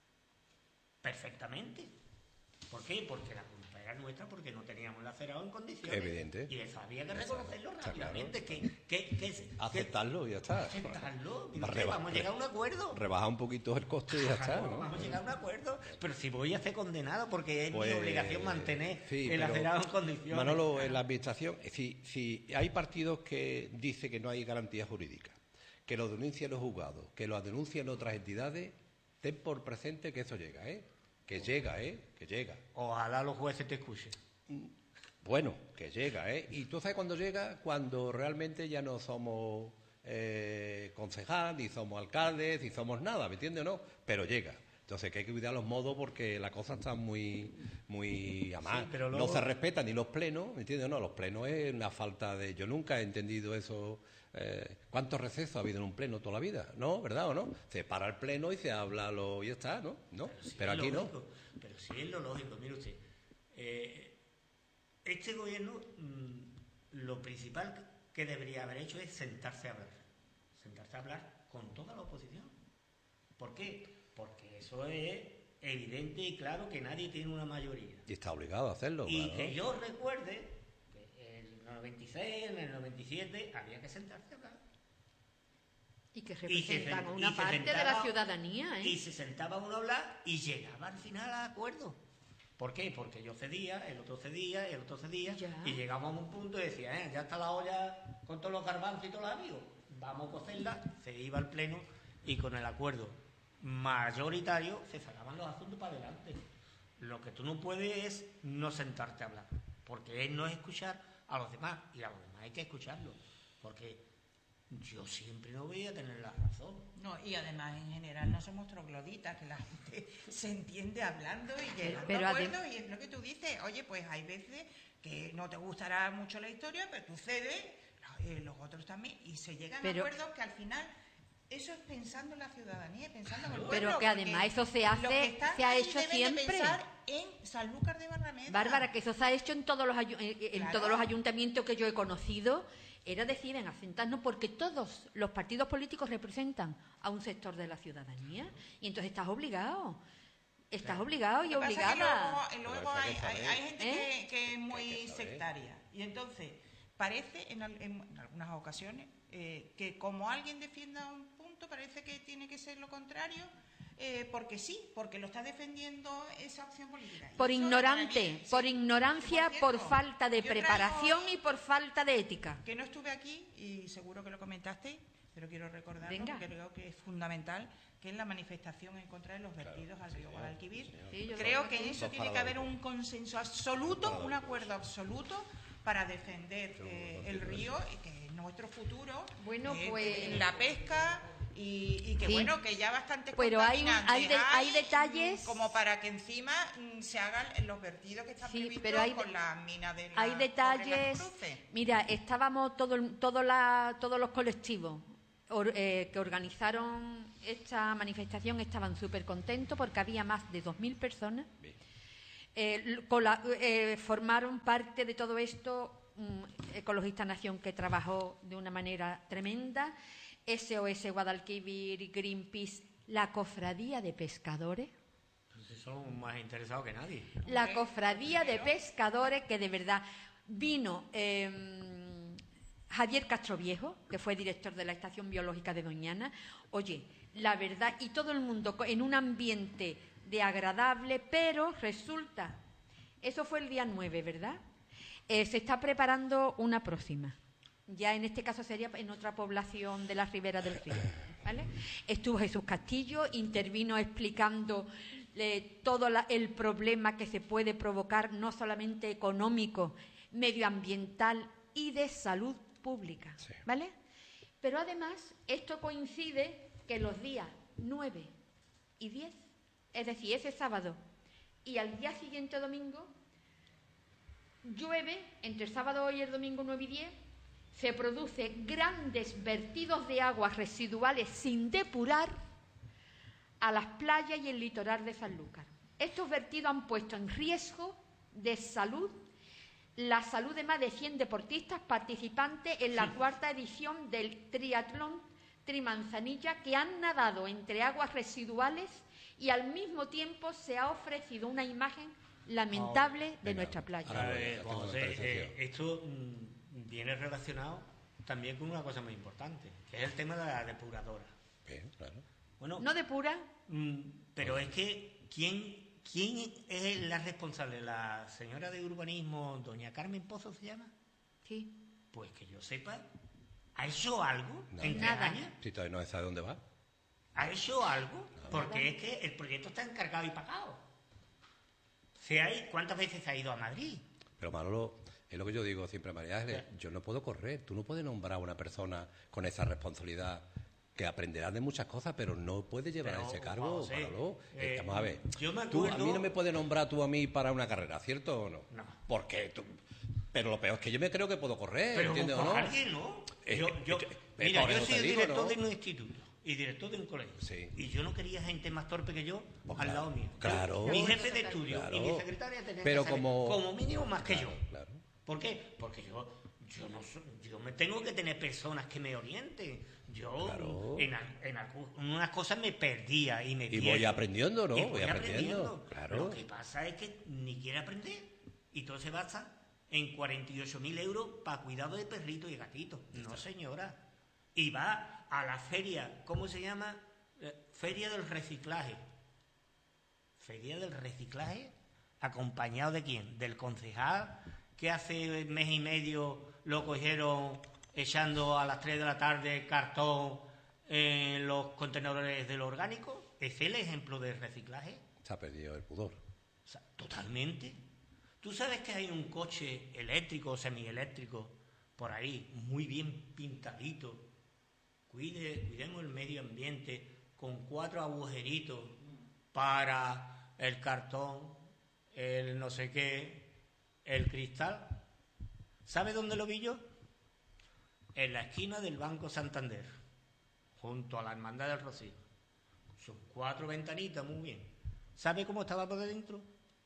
Perfectamente. ¿Por qué? Porque la culpa era nuestra, porque no teníamos la cerrado en condiciones. Evidente. Y eso había que Exacto. reconocerlo Está claro. rápidamente. Que, que, que, que- Aceptarlo y ya está. Aceptarlo. Mire usted, Reba- vamos a llegar a un acuerdo. Rebajar un poquito el coste y ya está, Claro, ¿no? Vamos a llegar a un acuerdo. Pero si voy a ser condenado, porque es Pues, mi obligación mantener sí, el pero, acerado en condiciones. Manolo, en la administración, si, si hay partidos que dicen que no hay garantía jurídica, que lo denuncian los juzgados, que lo denuncian otras entidades, ten por presente que eso llega, ¿eh? Que llega, ¿eh? Que llega. Ojalá los jueces te escuchen. Bueno, que llega, ¿eh? Y tú sabes cuándo llega, cuando realmente ya no somos eh, concejal, ni somos alcaldes, ni somos nada, ¿me entiendes o no? Pero llega. Entonces que hay que cuidar los modos porque la cosa está muy, muy a más. Sí, pero luego- No se respetan ni los plenos, ¿me entiendes o no? Los plenos es una falta de... Yo nunca he entendido eso. Eh, ¿Cuántos recesos ha habido en un pleno toda la vida? ¿No? ¿Verdad o no? Se para el pleno y se habla lo y ya está, ¿no? ¿No? Pero, sí Pero es aquí lógico, no. Pero sí es lo lógico. Mire usted, eh, este gobierno mm, lo principal que debería haber hecho es sentarse a hablar. Sentarse a hablar con toda la oposición. ¿Por qué? Porque eso es evidente y claro que nadie tiene una mayoría. Y está obligado a hacerlo. Y claro. que yo recuerde que en el noventa y seis, en el noventa y siete, había que sentarse a hablar. Y que Y se representan sen- a y una se parte de sentaba- la ciudadanía, ¿eh? Y se sentaba uno a hablar y llegaba al final a acuerdo. ¿Por qué? Porque yo cedía, el otro cedía, el otro cedía, Ya. y llegábamos a un punto y decía, eh, ya está la olla con todos los garbanzos y todos los amigos, vamos a cocerla, se iba al pleno y con el acuerdo mayoritario se sacaban los asuntos para adelante. Lo que tú no puedes es no sentarte a hablar, porque es no escuchar a los demás, y a los demás hay que escucharlos, porque yo siempre no voy a tener la razón. No, y además en general no somos trogloditas, que la gente se entiende hablando y llegando Pero a adem- acuerdos, y es lo que tú dices, oye, pues hay veces que no te gustará mucho la historia, pero tú cedes, eh, los otros también, y se llegan Pero- a acuerdos que al final eso es pensando en la ciudadanía, pensando en el pueblo. Pero que además porque eso se los hace, que están se ha ahí hecho deben de siempre. pensar en Sanlúcar de Barrameda. Bárbara, que eso se ha hecho en todos los ayu- en, en Claro. todos los ayuntamientos que yo he conocido, era decir, en asentarnos, porque todos los partidos políticos representan a un sector de la ciudadanía, y entonces estás obligado, estás obligado y Lo que pasa es que obligada. luego, luego Pero eso hay hay, que hay- saber. hay gente ¿Eh? que, que es muy Hay que saber. sectaria. Y entonces, parece en, al- en- en algunas ocasiones eh, que como alguien defienda un punto, parece que tiene que ser lo contrario, eh, porque sí, porque lo está defendiendo esa opción política. Y Por eso ignorante, para mí, por sí. ignorancia, Por por cierto, falta de yo traigo- preparación y por falta de ética. Que no estuve aquí y seguro que lo comentaste, pero quiero recordarlo Venga. porque creo que es fundamental, que es la manifestación en contra de los vertidos al río Guadalquivir. Sí, yo Creo lo que en recuerdo. eso Dos tiene que haber un consenso absoluto, un acuerdo absoluto para defender eh, el río y que es nuestro futuro Bueno, eh, pues- en la pesca y, y que Sí. bueno, que ya bastantes Pero hay un- contaminantes hay de- hay detalles- mm, como para que encima mm, se hagan los vertidos que están Sí, previstos pero hay de- con las minas de la, Hay sobre las detalles. cruces. Mira, estábamos todo, el- todo la, todos los colectivos or, eh, que organizaron esta manifestación estaban súper contentos porque había más de dos mil personas. Eh, con la, eh, formaron parte de todo esto um, Ecologista Nación, que trabajó de una manera tremenda, S O S Guadalquivir, Greenpeace, la Cofradía de Pescadores. Pues son más interesados que nadie. La Cofradía de Pescadores, que de verdad vino eh, Javier Castroviejo, que fue director de la Estación Biológica de Doñana. Oye, la verdad, y todo el mundo en un ambiente de agradable, pero resulta, eso fue el día nueve, ¿verdad? Eh, se está preparando una próxima. Ya en este caso sería en otra población de la Ribera del Río, ¿vale? Estuvo Jesús Castillo, intervino explicando eh, todo la, el problema que se puede provocar, no solamente económico, medioambiental y de salud pública, sí. ¿vale? Pero además, esto coincide que los días nueve y diez, es decir, ese sábado y al día siguiente domingo, llueve entre el sábado y el domingo nueve y diez, se producen grandes vertidos de aguas residuales sin depurar a las playas y el litoral de Sanlúcar. Estos vertidos han puesto en riesgo de salud la salud de más de cien deportistas participantes en la cuarta edición del triatlón Trimanzanilla, que han nadado entre aguas residuales, y al mismo tiempo se ha ofrecido una imagen lamentable oh, de venga, nuestra playa. Ahora, eh, José, eh, esto mm, viene relacionado también con una cosa muy importante, que es el tema de la depuradora. Bien, claro. Bueno, ¿no depura? Mm, pero es que, ¿quién, ¿quién es la responsable? ¿La señora de urbanismo, doña Carmen Pozo se llama? Sí. Pues que yo sepa, ¿ha hecho algo no, en tres nada. años? Si todavía no sabe dónde va. ¿Ha hecho algo? No, porque nada. es que el proyecto está encargado y pagado. Se ha, ¿Cuántas veces ha ido a Madrid? Pero Manolo, es lo que yo digo siempre, María Ángeles, yo no puedo correr, tú no puedes nombrar a una persona con esa responsabilidad que aprenderá de muchas cosas, pero no puedes llevar Pero, a ese cargo, José, Manolo. eh, Eh, vamos a ver, yo me tú a acuerdo- mí no me puedes nombrar tú a mí para una carrera, ¿cierto o no? No. ¿Por qué? Tú- Pero lo peor es que yo me creo que puedo correr, Pero ¿entiendes o con no? alguien, ¿no? Eh, yo, eh, yo, eh, mira, por yo eso soy te el digo, director ¿no? de un instituto y director de un colegio. Sí. Y yo no quería gente más torpe que yo Pues al claro, lado mío. claro. Mi jefe de estudio Claro. y mi secretaria tenían Pero que saber como- como mínimo más que Claro, yo. claro. ¿Por qué? Porque yo, yo, no soy- yo me tengo que tener personas que me orienten. Yo Claro. en, al- en algu- en unas cosas me perdía y me Y voy pierdo. aprendiendo, ¿no? Y Voy aprendiendo, claro. Lo que pasa es que ni quiere aprender. Y todo se basa en cuarenta y ocho mil euros para cuidado de perritos y gatitos. No, señora. Y va a la feria, ¿cómo se llama? Eh, Feria del reciclaje. Feria del reciclaje, ¿acompañado de quién? Del concejal, que hace mes y medio lo cogieron echando a las tres de la tarde cartón en los contenedores del orgánico. ¿Es el ejemplo de reciclaje? Se ha perdido el pudor. O sea, totalmente. ¿Tú sabes que hay un coche eléctrico o semieléctrico por ahí, muy bien pintadito? Cuide, cuidemos el medio ambiente, con cuatro agujeritos para el cartón, el no sé qué, el cristal. ¿Sabe dónde lo vi yo? En la esquina del Banco Santander, junto a la Hermandad del Rocío. Son cuatro ventanitas, muy bien. ¿Sabe cómo estaba por dentro?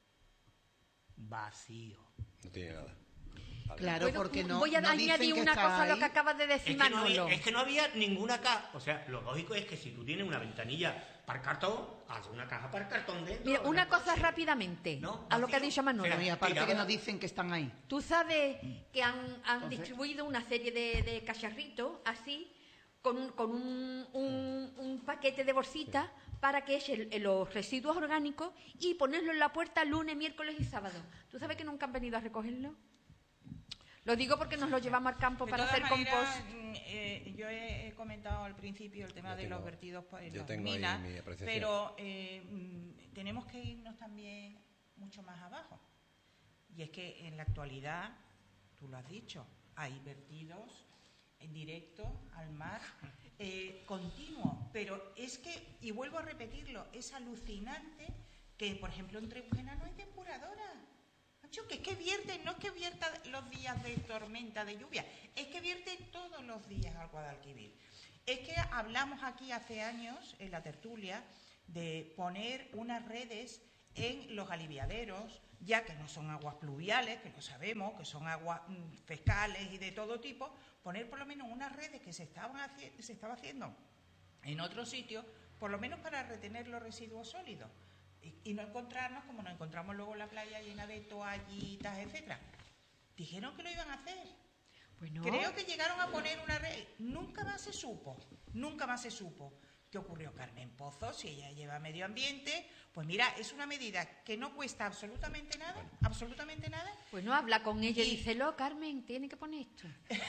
Vacío. No tiene nada. Vale. Claro, Bueno, porque no, voy a no dicen añadir que una está cosa a lo ahí. que acabas de decir, Es que, no Manolo. había, es que no había ninguna caja. O sea, lo lógico es que si tú tienes una ventanilla para el cartón, haz una caja para el cartón dentro. Mira, una del cosa coche. rápidamente, No, a lo que ha vacío. dicho Manolo. Pero- Y aparte Tiraba- que nos dicen que están ahí. Tú sabes que han, han Entonces- distribuido una serie de, de cacharritos así, con un, con un, un- un paquete de bolsitas para que echen los residuos orgánicos y ponerlo en la puerta lunes, miércoles y sábado. ¿Tú sabes que nunca han venido a recogerlo? Lo digo porque nos lo llevamos al campo De para todas hacer maneras, compost. mm, eh, yo he, he comentado al principio el tema Yo de tengo- los vertidos por- en yo las tengo ahí minas, mi apreciación. pero eh, mm, tenemos que irnos también mucho más abajo. Y es que en la actualidad, tú lo has dicho, hay vertidos en directo al mar eh, continuo, pero es que, y vuelvo a repetirlo, es alucinante que, por ejemplo, en Trebujena no hay depuradora. Macho, que es que vierte, no es que vierta los días de tormenta, de lluvia, es que vierte todos los días al Guadalquivir. Es que hablamos aquí hace años, en la tertulia, de poner unas redes en los aliviaderos, ya que no son aguas pluviales, que lo sabemos, que son aguas mm, fecales y de todo tipo, poner por lo menos unas redes que se estaban haci- se estaba haciendo en otros sitios, por lo menos para retener los residuos sólidos y, y no encontrarnos como nos encontramos luego en la playa llena de toallitas, etcétera. Dijeron que lo iban a hacer. Pues no. Creo que llegaron a poner una red. Nunca más se supo, nunca más se supo. ¿Qué ocurrió? Carmen Pozo, si ella lleva medio ambiente, pues mira, es una medida que no cuesta absolutamente nada, absolutamente nada. Pues no, habla con ella y Y- díselo, Carmen, tiene que poner esto.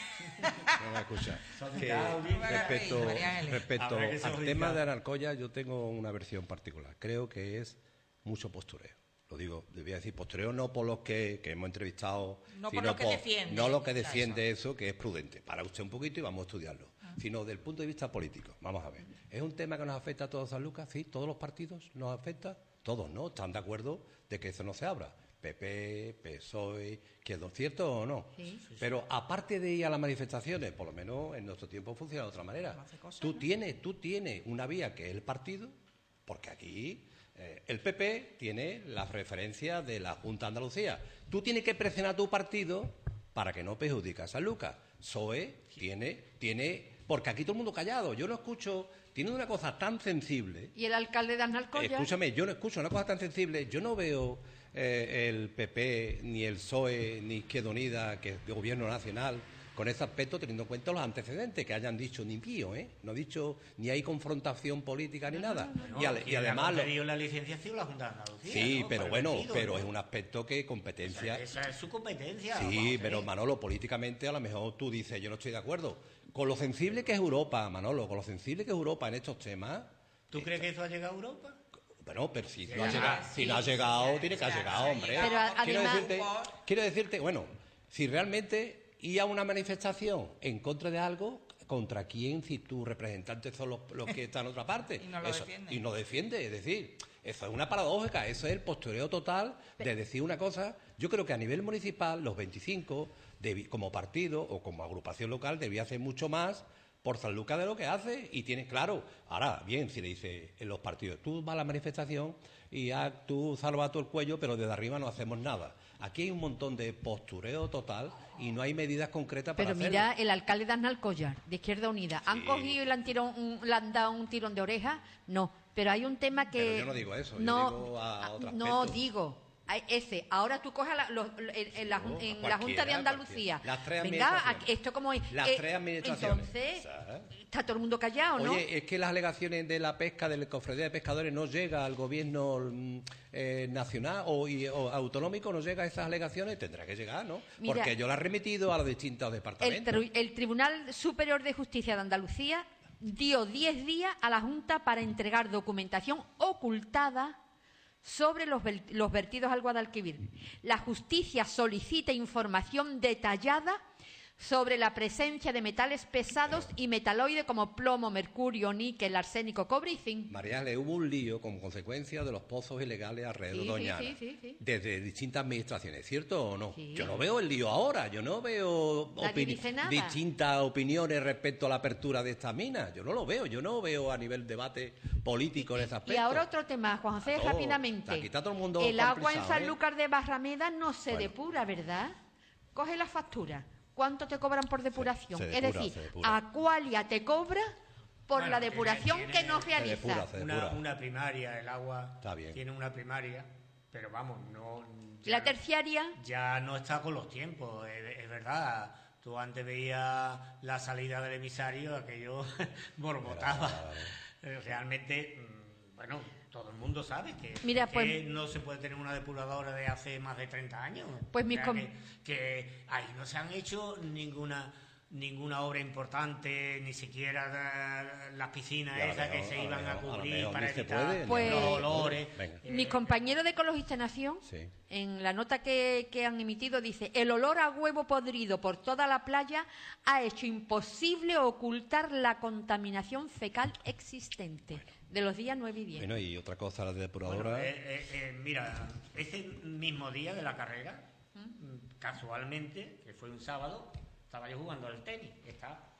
No me escucha. Que No me hagas reír, respecto María Ángeles. respecto Habrá que ser al radical. tema de Anarcoya, yo tengo una versión particular. Creo que es mucho postureo. Lo digo, debía decir postureo no por los que, que hemos entrevistado, No por sino lo que defiende. no lo que Claro, defiende eso, que es prudente. Para usted un poquito y vamos a estudiarlo. Sino del punto de vista político. Vamos a ver. ¿Es un tema que nos afecta a todos San Lucas? Sí, todos los partidos nos afecta. Todos, ¿no? Están de acuerdo de que eso no se abra. P P, P S O E, ¿es cierto o no? Sí. Pero aparte de ir a las manifestaciones, por lo menos en nuestro tiempo funciona de otra manera. No hace cosas, Tú ¿no? tienes, tú tienes una vía que es el partido, porque aquí eh, el P P tiene la referencia de la Junta de Andalucía. Tú tienes que presionar a tu partido para que no perjudique a San Lucas. P S O E tiene, tiene, porque aquí todo el mundo callado. Yo no escucho, tiene una cosa tan sensible. Y el alcalde de Analcoya. Escúchame, yo no escucho una cosa tan sensible. Yo no veo eh, el P P, ni el P S O E, ni Izquierda Unida, que es de gobierno nacional, con ese aspecto, teniendo en cuenta los antecedentes que hayan dicho ni pío, ¿eh? No ha dicho ni hay confrontación política ni nada. Bueno, y, ale- y quien además... ha lo- concedido la licencia ha sido la Junta de Andalucía. Sí, ¿no? pero Por el bueno, partido, pero ¿no? es un aspecto que O competencia... sea, esa es su competencia. Sí, vamos a pero ver. Manolo, políticamente a lo mejor tú dices, yo no estoy de acuerdo. Con lo sensible que es Europa, Manolo, con lo sensible que es Europa en estos temas... ¿Tú crees que eso ha llegado a Europa? Bueno, pero si no Ya, ha llegado, sí, si no ha sí, llegado ya, tiene que ya, haber llegado, ya hombre. llegado. Pero quiero, además- decirte, quiero decirte, bueno, si realmente ir a una manifestación en contra de algo, ¿contra quién si tus representantes son los, los que están en otra parte? Y no lo Eso- defienden. Y no defiende, es decir, eso es una paradójica, eso es el postureo total de decir una cosa. Yo creo que a nivel municipal, los veinticinco, debi- como partido o como agrupación local, debía hacer mucho más por San Lucas de lo que hace y tiene claro. Ahora, bien, si le dice en los partidos, tú vas a la manifestación y ah, tú salvas todo el cuello, pero desde arriba no hacemos nada. Aquí hay un montón de postureo total y no hay medidas concretas para Pero hacerlo. mira, el alcalde de Analcoya, de Izquierda Unida, ¿han Sí. cogido y le han, tirado un, le han dado un tirón de oreja? No, pero hay un tema que... Pero yo no digo eso, yo no, digo a otro No, aspecto. digo, a ese, ahora tú coges a la- los- en, en la, No, en a la Junta de cualquiera, Andalucía. cualquiera. Las tres Venga, administraciones. aquí- esto como es... Las eh, tres administraciones. Entonces, ¿Sabes? está todo el mundo callado, ¿no? Oye, es que las alegaciones de la pesca, del cofradía de pescadores, no llega al gobierno mm, eh, nacional o, y- o autonómico, no llega a esas alegaciones, tendrá que llegar, ¿no? Mira, Porque yo las he remitido a los distintos el, departamentos. tri- el Tribunal Superior de Justicia de Andalucía dio diez días a la Junta para entregar documentación ocultada sobre los, vel- los vertidos al Guadalquivir. La justicia solicita información detallada sobre la presencia de metales pesados y metaloides como plomo, mercurio, níquel, arsénico, cobre y zinc. María, le hubo un lío como consecuencia de los pozos ilegales alrededor Sí, de Doñana, sí, sí, sí, sí. desde distintas administraciones, ¿cierto o no? Sí. Yo no veo el lío ahora, yo no veo Nadie dice nada. distintas opiniones respecto a la apertura de esta mina, yo no lo veo, yo no veo a nivel debate político en ese aspecto. Y ahora otro tema, Juan José, Todo. rápidamente. Aquí está todo el mundo El agua en complicado, San ¿eh? Lucas de Barrameda no se Bueno. depura, ¿verdad? Coge la factura. ¿Cuánto te cobran por depuración? se es depura, decir, se depura. Aqualia te cobra por Bueno, la tiene- depuración tiene- que no se realiza. depura, se Una, depura. una primaria, el agua Está bien. tiene una primaria, pero vamos, no... ya La no- terciaria, ya no está con los tiempos, es, es verdad. Tú antes veías la salida del emisario, aquello borbotaba. Eh, Realmente, mm, bueno, todo el mundo sabe que, Mira, que pues- no se puede tener una depuradora de hace más de treinta años. Pues mis O sea, com- que, que ahí no se han hecho ninguna ninguna obra importante, ni siquiera da- las piscinas Y a lo esas que mejor- se a lo iban a, mejor- a lo cubrir mejor para ni se evitar puede, ni Pues- los olores. Venga. Eh, mis compañeros de Ecologista Nación, Sí. en la nota que, que han emitido, dice: el olor a huevo podrido por toda la playa ha hecho imposible ocultar la contaminación fecal existente de los días nueve y diez. Bueno, y otra cosa, la Bueno, depuradora... eh, eh, eh, mira, ese mismo día de la carrera, casualmente, que fue un sábado, estaba yo jugando al tenis. Está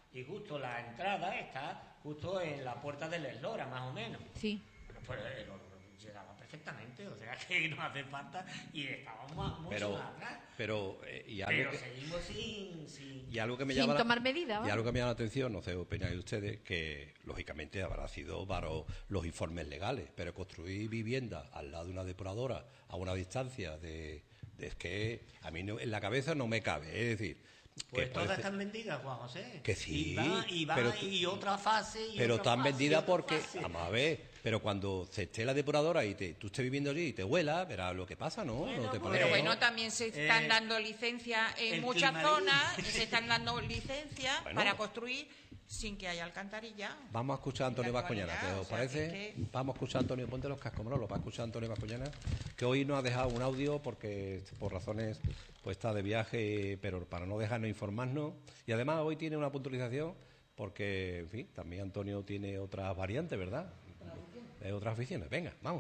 y justo la entrada está justo en la puerta del eslora, más o menos. Sí. Pues eh, lo- llegaba perfectamente, o sea que no hace falta y estábamos más- mucho Pero, más atrás. pero, eh, y algo Pero que, seguimos sin... sin... y algo que me Sin llama la- tomar medidas, y ¿vale? algo que me llama la atención, no sé qué opináis ustedes, que lógicamente habrá sido para los informes legales, pero construir vivienda al lado de una depuradora a una distancia de, de- es que a mí no- en la cabeza no me cabe, es decir, Pues que todas parece- están vendidas, Juan José. Que sí, Y va, y, va, pero- y otra fase. Y pero otra están fase, y vendidas otra porque, fase. vamos a ver, pero cuando se esté la depuradora y te, tú estés viviendo allí y te huela, verás lo que pasa, ¿no? Bueno, ¿No te pues- Pero parece? bueno, también se están Eh, dando licencias en el muchas clima zonas, de- se están dando licencias Bueno. para construir sin que haya alcantarilla. Vamos a escuchar a Antonio En la Bascuñana, ¿qué actualidad, os o sea, parece? que es que- Vamos a escuchar a Antonio, ponte los cascos, Manolo, para escuchar a Antonio Bascuñana, que hoy nos ha dejado un audio porque por razones pues está de viaje, pero para no dejarnos informarnos. Y además hoy tiene una puntualización porque, en fin, también Antonio tiene otras variantes, ¿verdad? De otras aficiones. Venga, vamos.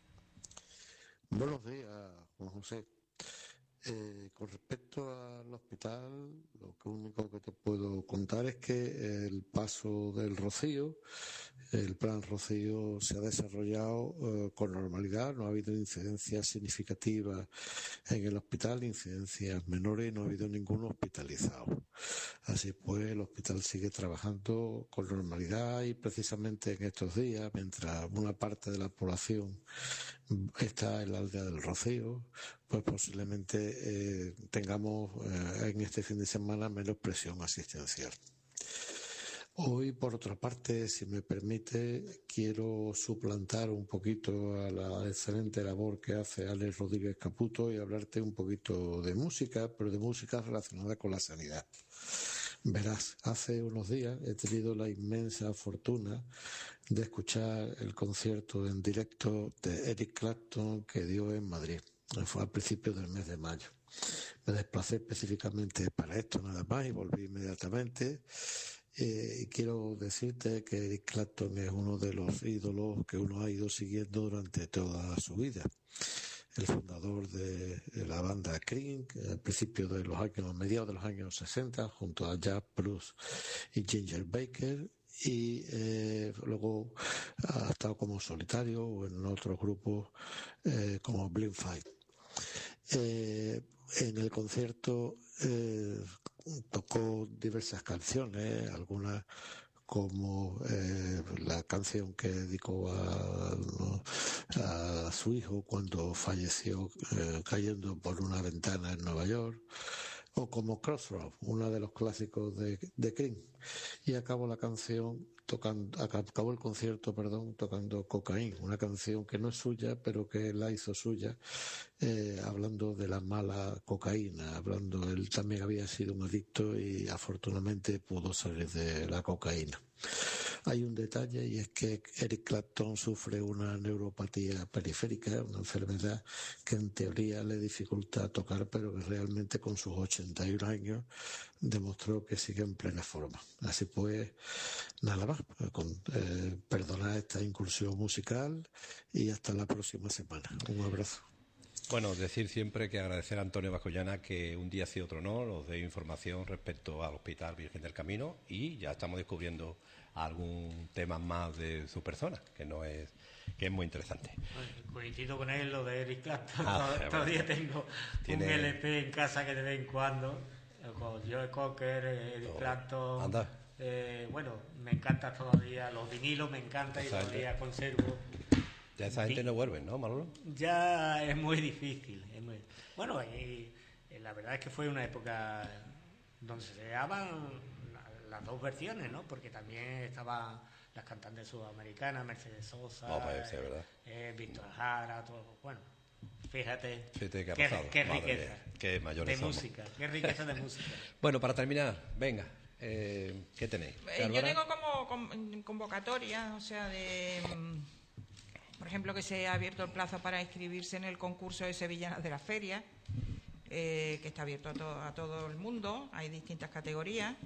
Buenos días, Juan José. Eh, con respecto al hospital, lo que único que te puedo contar es que el paso del Rocío, el plan Rocío se ha desarrollado eh, con normalidad, no ha habido incidencias significativas en el hospital, incidencias menores, no ha habido ningún hospitalizado. Así pues, el hospital sigue trabajando con normalidad y precisamente en estos días, mientras una parte de la población está en la aldea del Rocío, pues posiblemente eh, tengamos eh, en este fin de semana menos presión asistencial. Hoy, por otra parte, si me permite, quiero suplantar un poquito a la excelente labor que hace Alex Rodríguez Caputo y hablarte un poquito de música, pero de música relacionada con la sanidad. Verás, hace unos días he tenido la inmensa fortuna de escuchar el concierto en directo de Eric Clapton que dio en Madrid. Fue a principios del mes de mayo. Me desplacé específicamente para esto nada más y volví inmediatamente. Eh, y quiero decirte que Eric Clapton es uno de los ídolos que uno ha ido siguiendo durante toda su vida. El fundador de la banda Cream, al principio de los años, a mediados de los años sesenta, junto a Jack Bruce y Ginger Baker, y eh, luego ha estado como solitario o en otros grupos eh, como Blink Five. Eh, en el concierto eh, tocó diversas canciones, algunas como eh, la canción que dedicó a, a su hijo cuando falleció eh, cayendo por una ventana en Nueva York, o como Crossroads, uno de los clásicos de, de Cream. Y acabó la canción tocando, acabó el concierto, perdón, tocando Cocaine, una canción que no es suya, pero que la hizo suya, eh, hablando de la mala cocaína, hablando, él también había sido un adicto y afortunadamente pudo salir de la cocaína. Hay un detalle y es que Eric Clapton sufre una neuropatía periférica, una enfermedad que en teoría le dificulta tocar, pero que realmente con sus ochenta y un años demostró que sigue en plena forma. Así pues, nada más, con, eh, perdonar esta incursión musical y hasta la próxima semana. Un abrazo. Bueno, decir siempre que agradecer a Antonio Bascuñana que un día sí otro no nos dé información respecto al Hospital Virgen del Camino y ya estamos descubriendo algún tema más de su persona, que no es que es muy interesante. Bueno, coincido con él lo de Eric Clapton. Ah, Tod- bueno. Todavía tengo Tiene- un L P en casa que de vez en cuando, eh, con Joe Cocker, eh, Eric Oh, Clapton. anda. Eh, bueno, me encanta todavía, los vinilos me encanta y Esa gente- todavía conservo. Ya esa gente Sí. no vuelve, ¿no, Manolo? Ya es muy difícil. Es muy... Bueno, y, y la verdad es que fue una época donde se daban la- las dos versiones, ¿no? Porque también estaban las cantantes sudamericanas, Mercedes Sosa, No, puede ser, ¿verdad? eh, Víctor Jara, todo. Bueno, fíjate, Fíjate qué ha qué, pasado. qué Madre riqueza mía, qué mayores de somos. música, qué riqueza de música. Bueno, para terminar, venga, eh, ¿qué tenéis? Eh, yo Bárbara? tengo como con- convocatoria, o sea, de, mm, por ejemplo, que se ha abierto el plazo para inscribirse en el concurso de Sevillanas de la Feria, eh, que está abierto a, to- a todo el mundo, hay distintas categorías,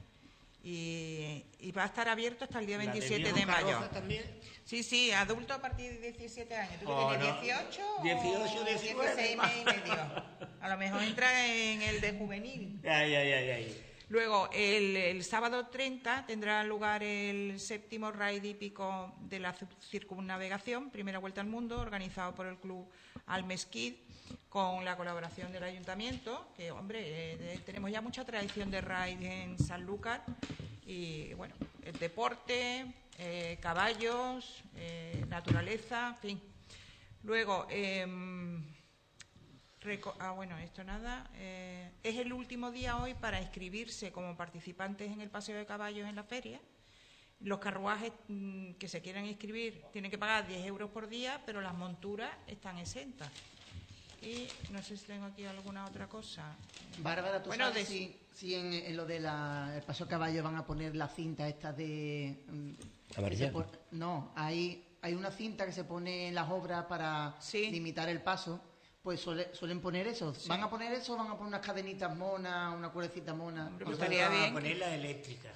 y, y va a estar abierto hasta el día La de veintisiete de Viejo mayo. Carroza también. Sí, sí, adulto a partir de diecisiete años. ¿Tú que Oh, tienes no. dieciocho? dieciocho, o diecinueve, dieciséis y medio? A lo mejor entra en el de juvenil. Ay, ay, ay, ay. Luego, el, el sábado treinta tendrá lugar el séptimo raid hípico de la circunnavegación, primera vuelta al mundo, organizado por el Club Almesquid, con la colaboración del Ayuntamiento, que, hombre, eh, tenemos ya mucha tradición de raid en Sanlúcar, y, bueno, el deporte, eh, caballos, eh, naturaleza, en fin. Luego, eh, Ah, bueno, esto nada. Eh, es el último día hoy para inscribirse como participantes en el paseo de caballos en la feria. Los carruajes mmm, que se quieran inscribir tienen que pagar diez euros por día, pero las monturas están exentas. Y no sé si tengo aquí alguna otra cosa. Bárbara, ¿tú bueno, sabes de... si, si en, en lo del paseo de caballos van a poner la cinta esta de... ¿Amarilla? Pon... No, hay, hay una cinta que se pone en las obras para sí. limitar el paso. Pues suele, suelen poner eso. Sí. ¿Van a poner eso o van a poner unas cadenitas monas, una cuerdecita mona? Hombre, pues estaría bien. Van a poner la eléctrica.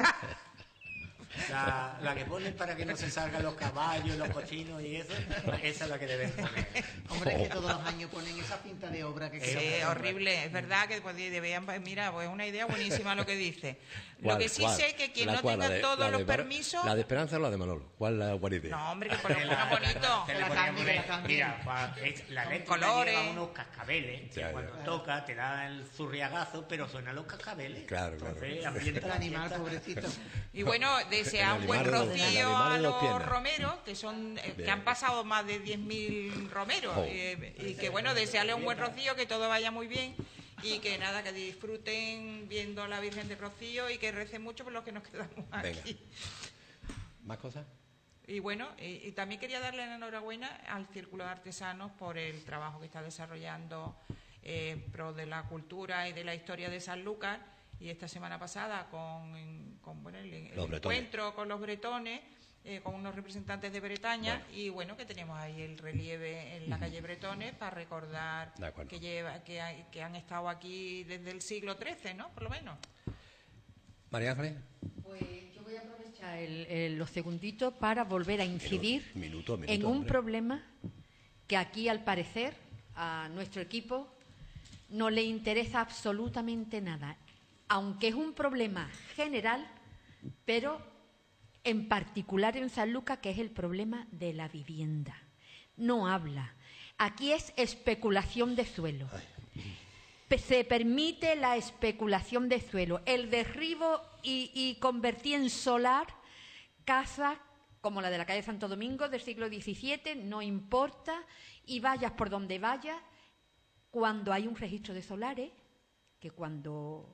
La, la que ponen para que no se salgan los caballos, los cochinos y eso, esa es la que deben poner. Hombre, es que todos los años ponen esa cinta de obra que sí, es horrible, es verdad que pues, deberían, mira, pues es una idea buenísima lo que dice. ¿Cuál, lo que sí cuál? sé que quien la no cual, tenga de, todos los de, permisos... ¿La de Esperanza o la de Manolo? ¿Cuál es la buena idea? No, hombre, que por lo ponga bonito. Que la cambie, que la cambie. Mira, pa, es, la con eléctrica colores. lleva unos cascabeles, que ya, cuando ya. toca te da el zurriagazo, pero suenan los cascabeles. Claro, claro. Entonces, ambienta el la animal, fiesta. pobrecito. Y bueno, desear un buen animal de dos- rocío el animal a de dos los piernas. romeros, que son eh, que Bien. han pasado más de diez mil romeros. Oh. eh, y que bueno, desearle un buen rocío, que todo vaya muy bien. Y que nada, que disfruten viendo a la Virgen de Rocío y que recen mucho por los que nos quedamos aquí. Venga. ¿Más cosas? Y bueno, y, y también quería darle la enhorabuena al Círculo de Artesanos por el trabajo que está desarrollando eh, pro de la cultura y de la historia de Sanlúcar. Y esta semana pasada con, con bueno, el, el encuentro con los bretones, eh, con unos representantes de Bretaña, bueno. Y bueno, que tenemos ahí el relieve en la calle Bretones para recordar que lleva que, hay, que han estado aquí desde el siglo trece, ¿no? Por lo menos. María Ángeles. Pues yo voy a aprovechar el, el, los segunditos para volver a incidir minuto, minuto, en un hombre. problema que aquí, al parecer, a nuestro equipo no le interesa absolutamente nada, aunque es un problema general, pero en particular en Sanlúcar, que es el problema de la vivienda. No habla. Aquí es especulación de suelo. Se permite la especulación de suelo, el derribo y, y convertir en solar casas como la de la calle Santo Domingo del siglo diecisiete, no importa, y vayas por donde vayas, cuando hay un registro de solares, que cuando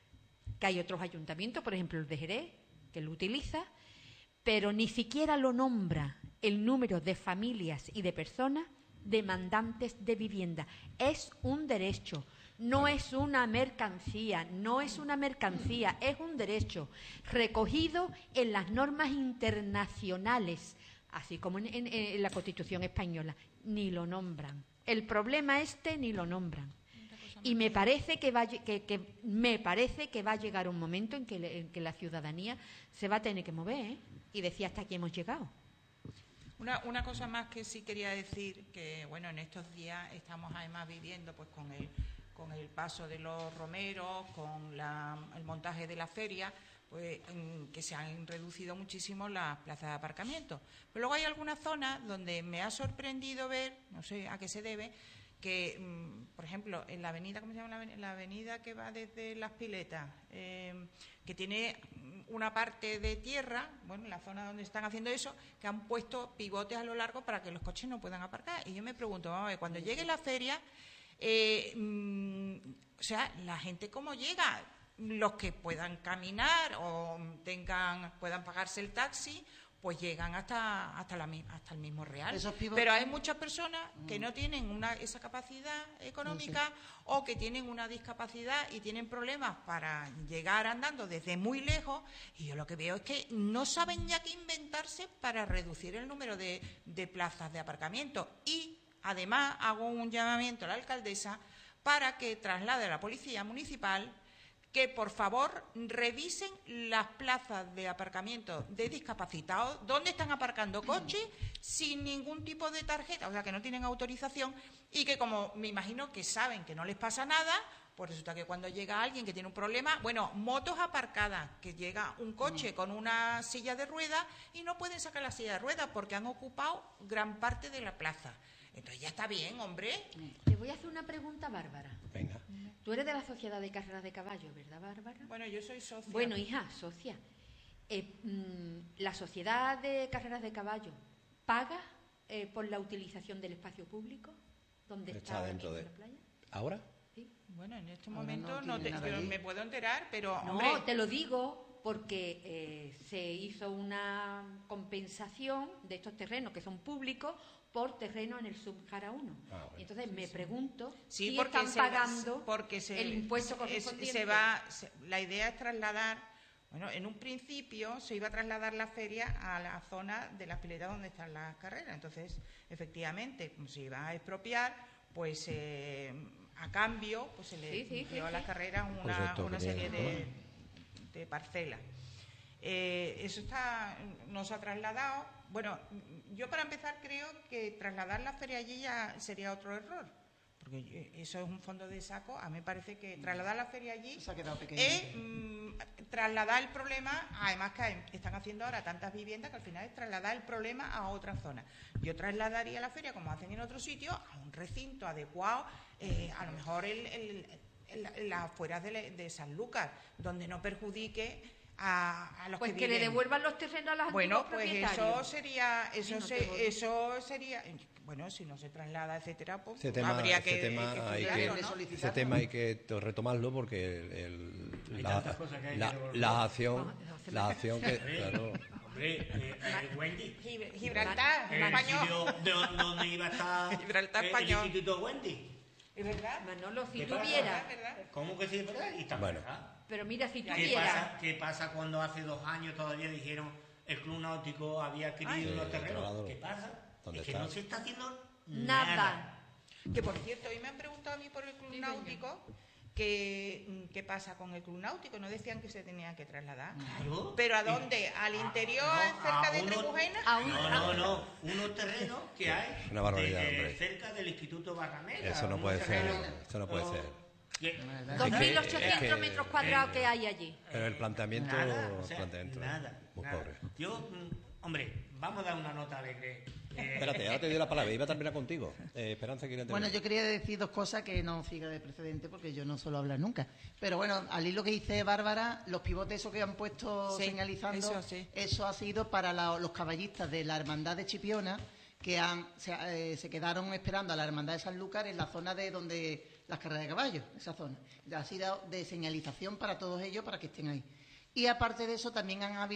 que hay otros ayuntamientos, por ejemplo el de Jerez, que lo utiliza, pero ni siquiera lo nombra el número de familias y de personas demandantes de vivienda. Es un derecho, no es una mercancía, no es una mercancía, es un derecho recogido en las normas internacionales, así como en, en, en la Constitución española. Ni lo nombran. El problema este ni lo nombran. Y me parece que va, que, que me parece que va a llegar un momento en que, le, en que la ciudadanía se va a tener que mover, ¿eh? Y decía, hasta aquí hemos llegado. Una, una cosa más que sí quería decir, que bueno, en estos días estamos además viviendo pues con el, con el paso de los romeros, con la, el montaje de la feria, pues en, que se han reducido muchísimo las plazas de aparcamiento. Pero luego hay algunas zonas donde me ha sorprendido ver, no sé a qué se debe, que, mm, por ejemplo, en la avenida, ¿cómo se llama la avenida? La avenida que va desde Las Piletas, eh, que tiene una parte de tierra, bueno, en la zona donde están haciendo eso, que han puesto pivotes a lo largo para que los coches no puedan aparcar. Y yo me pregunto, vamos a ver, cuando llegue la feria, eh, mm, o sea, la gente cómo llega, los que puedan caminar o tengan puedan pagarse el taxi, pues llegan hasta hasta, la, hasta el mismo Real. Pero hay muchas personas que no tienen una, esa capacidad económica, no sé, o que tienen una discapacidad y tienen problemas para llegar andando desde muy lejos, y yo lo que veo es que no saben ya qué inventarse para reducir el número de, de plazas de aparcamiento. Y además hago un llamamiento a la alcaldesa para que traslade a la Policía Municipal que por favor revisen las plazas de aparcamiento de discapacitados, donde están aparcando coches sin ningún tipo de tarjeta, o sea que no tienen autorización, y que como me imagino que saben que no les pasa nada, pues resulta que cuando llega alguien que tiene un problema, bueno, motos aparcadas, que llega un coche con una silla de ruedas y no pueden sacar la silla de ruedas porque han ocupado gran parte de la plaza. Entonces ya está bien, hombre. Le voy a hacer una pregunta, Bárbara. Venga. Tú eres de la Sociedad de Carreras de Caballos, ¿verdad, Bárbara? Bueno, yo soy socia. Bueno, hija, socia. Eh, mm, ¿La Sociedad de Carreras de Caballos paga eh, por la utilización del espacio público? ¿Dónde está, Está ahora dentro mismo de... la playa? ¿Ahora? ¿Sí? Bueno, en este Ahora momento no no, tiene te, nada yo allí. me puedo enterar, pero, No, hombre, te lo digo porque eh, se hizo una compensación de estos terrenos que son públicos por terreno en el Subsahara uno. Ah, bueno. Entonces me pregunto sí, si porque están se va- pagando porque se, el impuesto es- correspondiente. se va, se- la idea es trasladar, bueno, en un principio se iba a trasladar la feria a la zona de las piletas donde están las carreras. Entonces, efectivamente, como se iba a expropiar, pues eh, a cambio, pues se le Sí, sí, dio sí, a las sí. carreras Por una, cierto, una que serie tiene- de, de parcelas. Eh, eso está, no se ha trasladado. Bueno, yo para empezar creo que trasladar la feria allí ya sería otro error, porque eso es un fondo de saco. A mí me parece que trasladar la feria allí Se ha quedado pequeño. es mm, trasladar el problema, además que hay- están haciendo ahora tantas viviendas que al final es trasladar el problema a otra zona. Yo trasladaría la feria, como hacen en otros sitios, a un recinto adecuado, eh, a lo mejor el, el, el- el- las afueras de, le- de Sanlúcar, donde no perjudique a, a los Pues que que le viven. devuelvan los terrenos a los Bueno, antiguos pues propietarios. eso sería, eso, Ay, no se- te voy. eso sería, bueno, si no se traslada, etcétera, pues Ese tema, habría ese que, tema que hay estudiarlo, que, ¿no? solicitarlo. ese tema hay que to- retomarlo porque el, el- Hay la, tantas cosas que hay que la, devolver. la acción, Vamos a hacer la más. acción que, Hombre, claro, hombre, eh, eh, Wendy. Gib- Gibraltar, El español. sitio de donde iba a estar Gibraltar eh, español. el Instituto Wendy. ¿Es verdad? Manolo, si ¿Qué pasa? tuviera, ¿Es verdad? ¿Cómo que sí es verdad? Y está Bueno. verdad. pero mira, si ¿Qué tuviera, pasa, ¿Qué pasa cuando hace dos años todavía dijeron el Club Náutico había adquirido Ay, los sí, terrenos? trasladado. ¿Qué pasa? ¿Dónde Es que está? no se está haciendo nada. nada. Que por cierto, hoy me han preguntado a mí por el Club Sí, señor. Náutico que mm, qué pasa con el Club Náutico. No decían que se tenía que trasladar. Claro. ¿Pero a dónde? ¿Al interior, no, cerca a de uno- Trebujena? a un- No, no, no. Unos terrenos que hay Una barbaridad, de- hombre. cerca del Instituto Barrameda. Eso no unos puede ser, terrenos, eso no puede oh, ser. que- dos mil Es que- ochocientos es que- metros cuadrados que hay allí. pero el planteamiento, Nada, o el sea, planteamiento es nada, muy nada. pobre. Yo, mm, hombre, vamos a dar una nota alegre. Eh, Espérate, ahora te doy la palabra, iba a terminar contigo. Eh, Esperanza quiere Bueno, terminar. yo quería decir dos cosas que no siga de precedente porque yo no suelo hablar nunca. Pero bueno, al hilo que dice Bárbara, los pivotes esos que han puesto Sí, señalizando, eso sí. eso ha sido para la- los caballistas de la Hermandad de Chipiona que han, se, eh, se quedaron esperando a la Hermandad de Sanlúcar en la zona de donde las carreras de caballos, esa zona. Ha sido de señalización para todos ellos para que estén ahí. Y aparte de eso, también han habilitado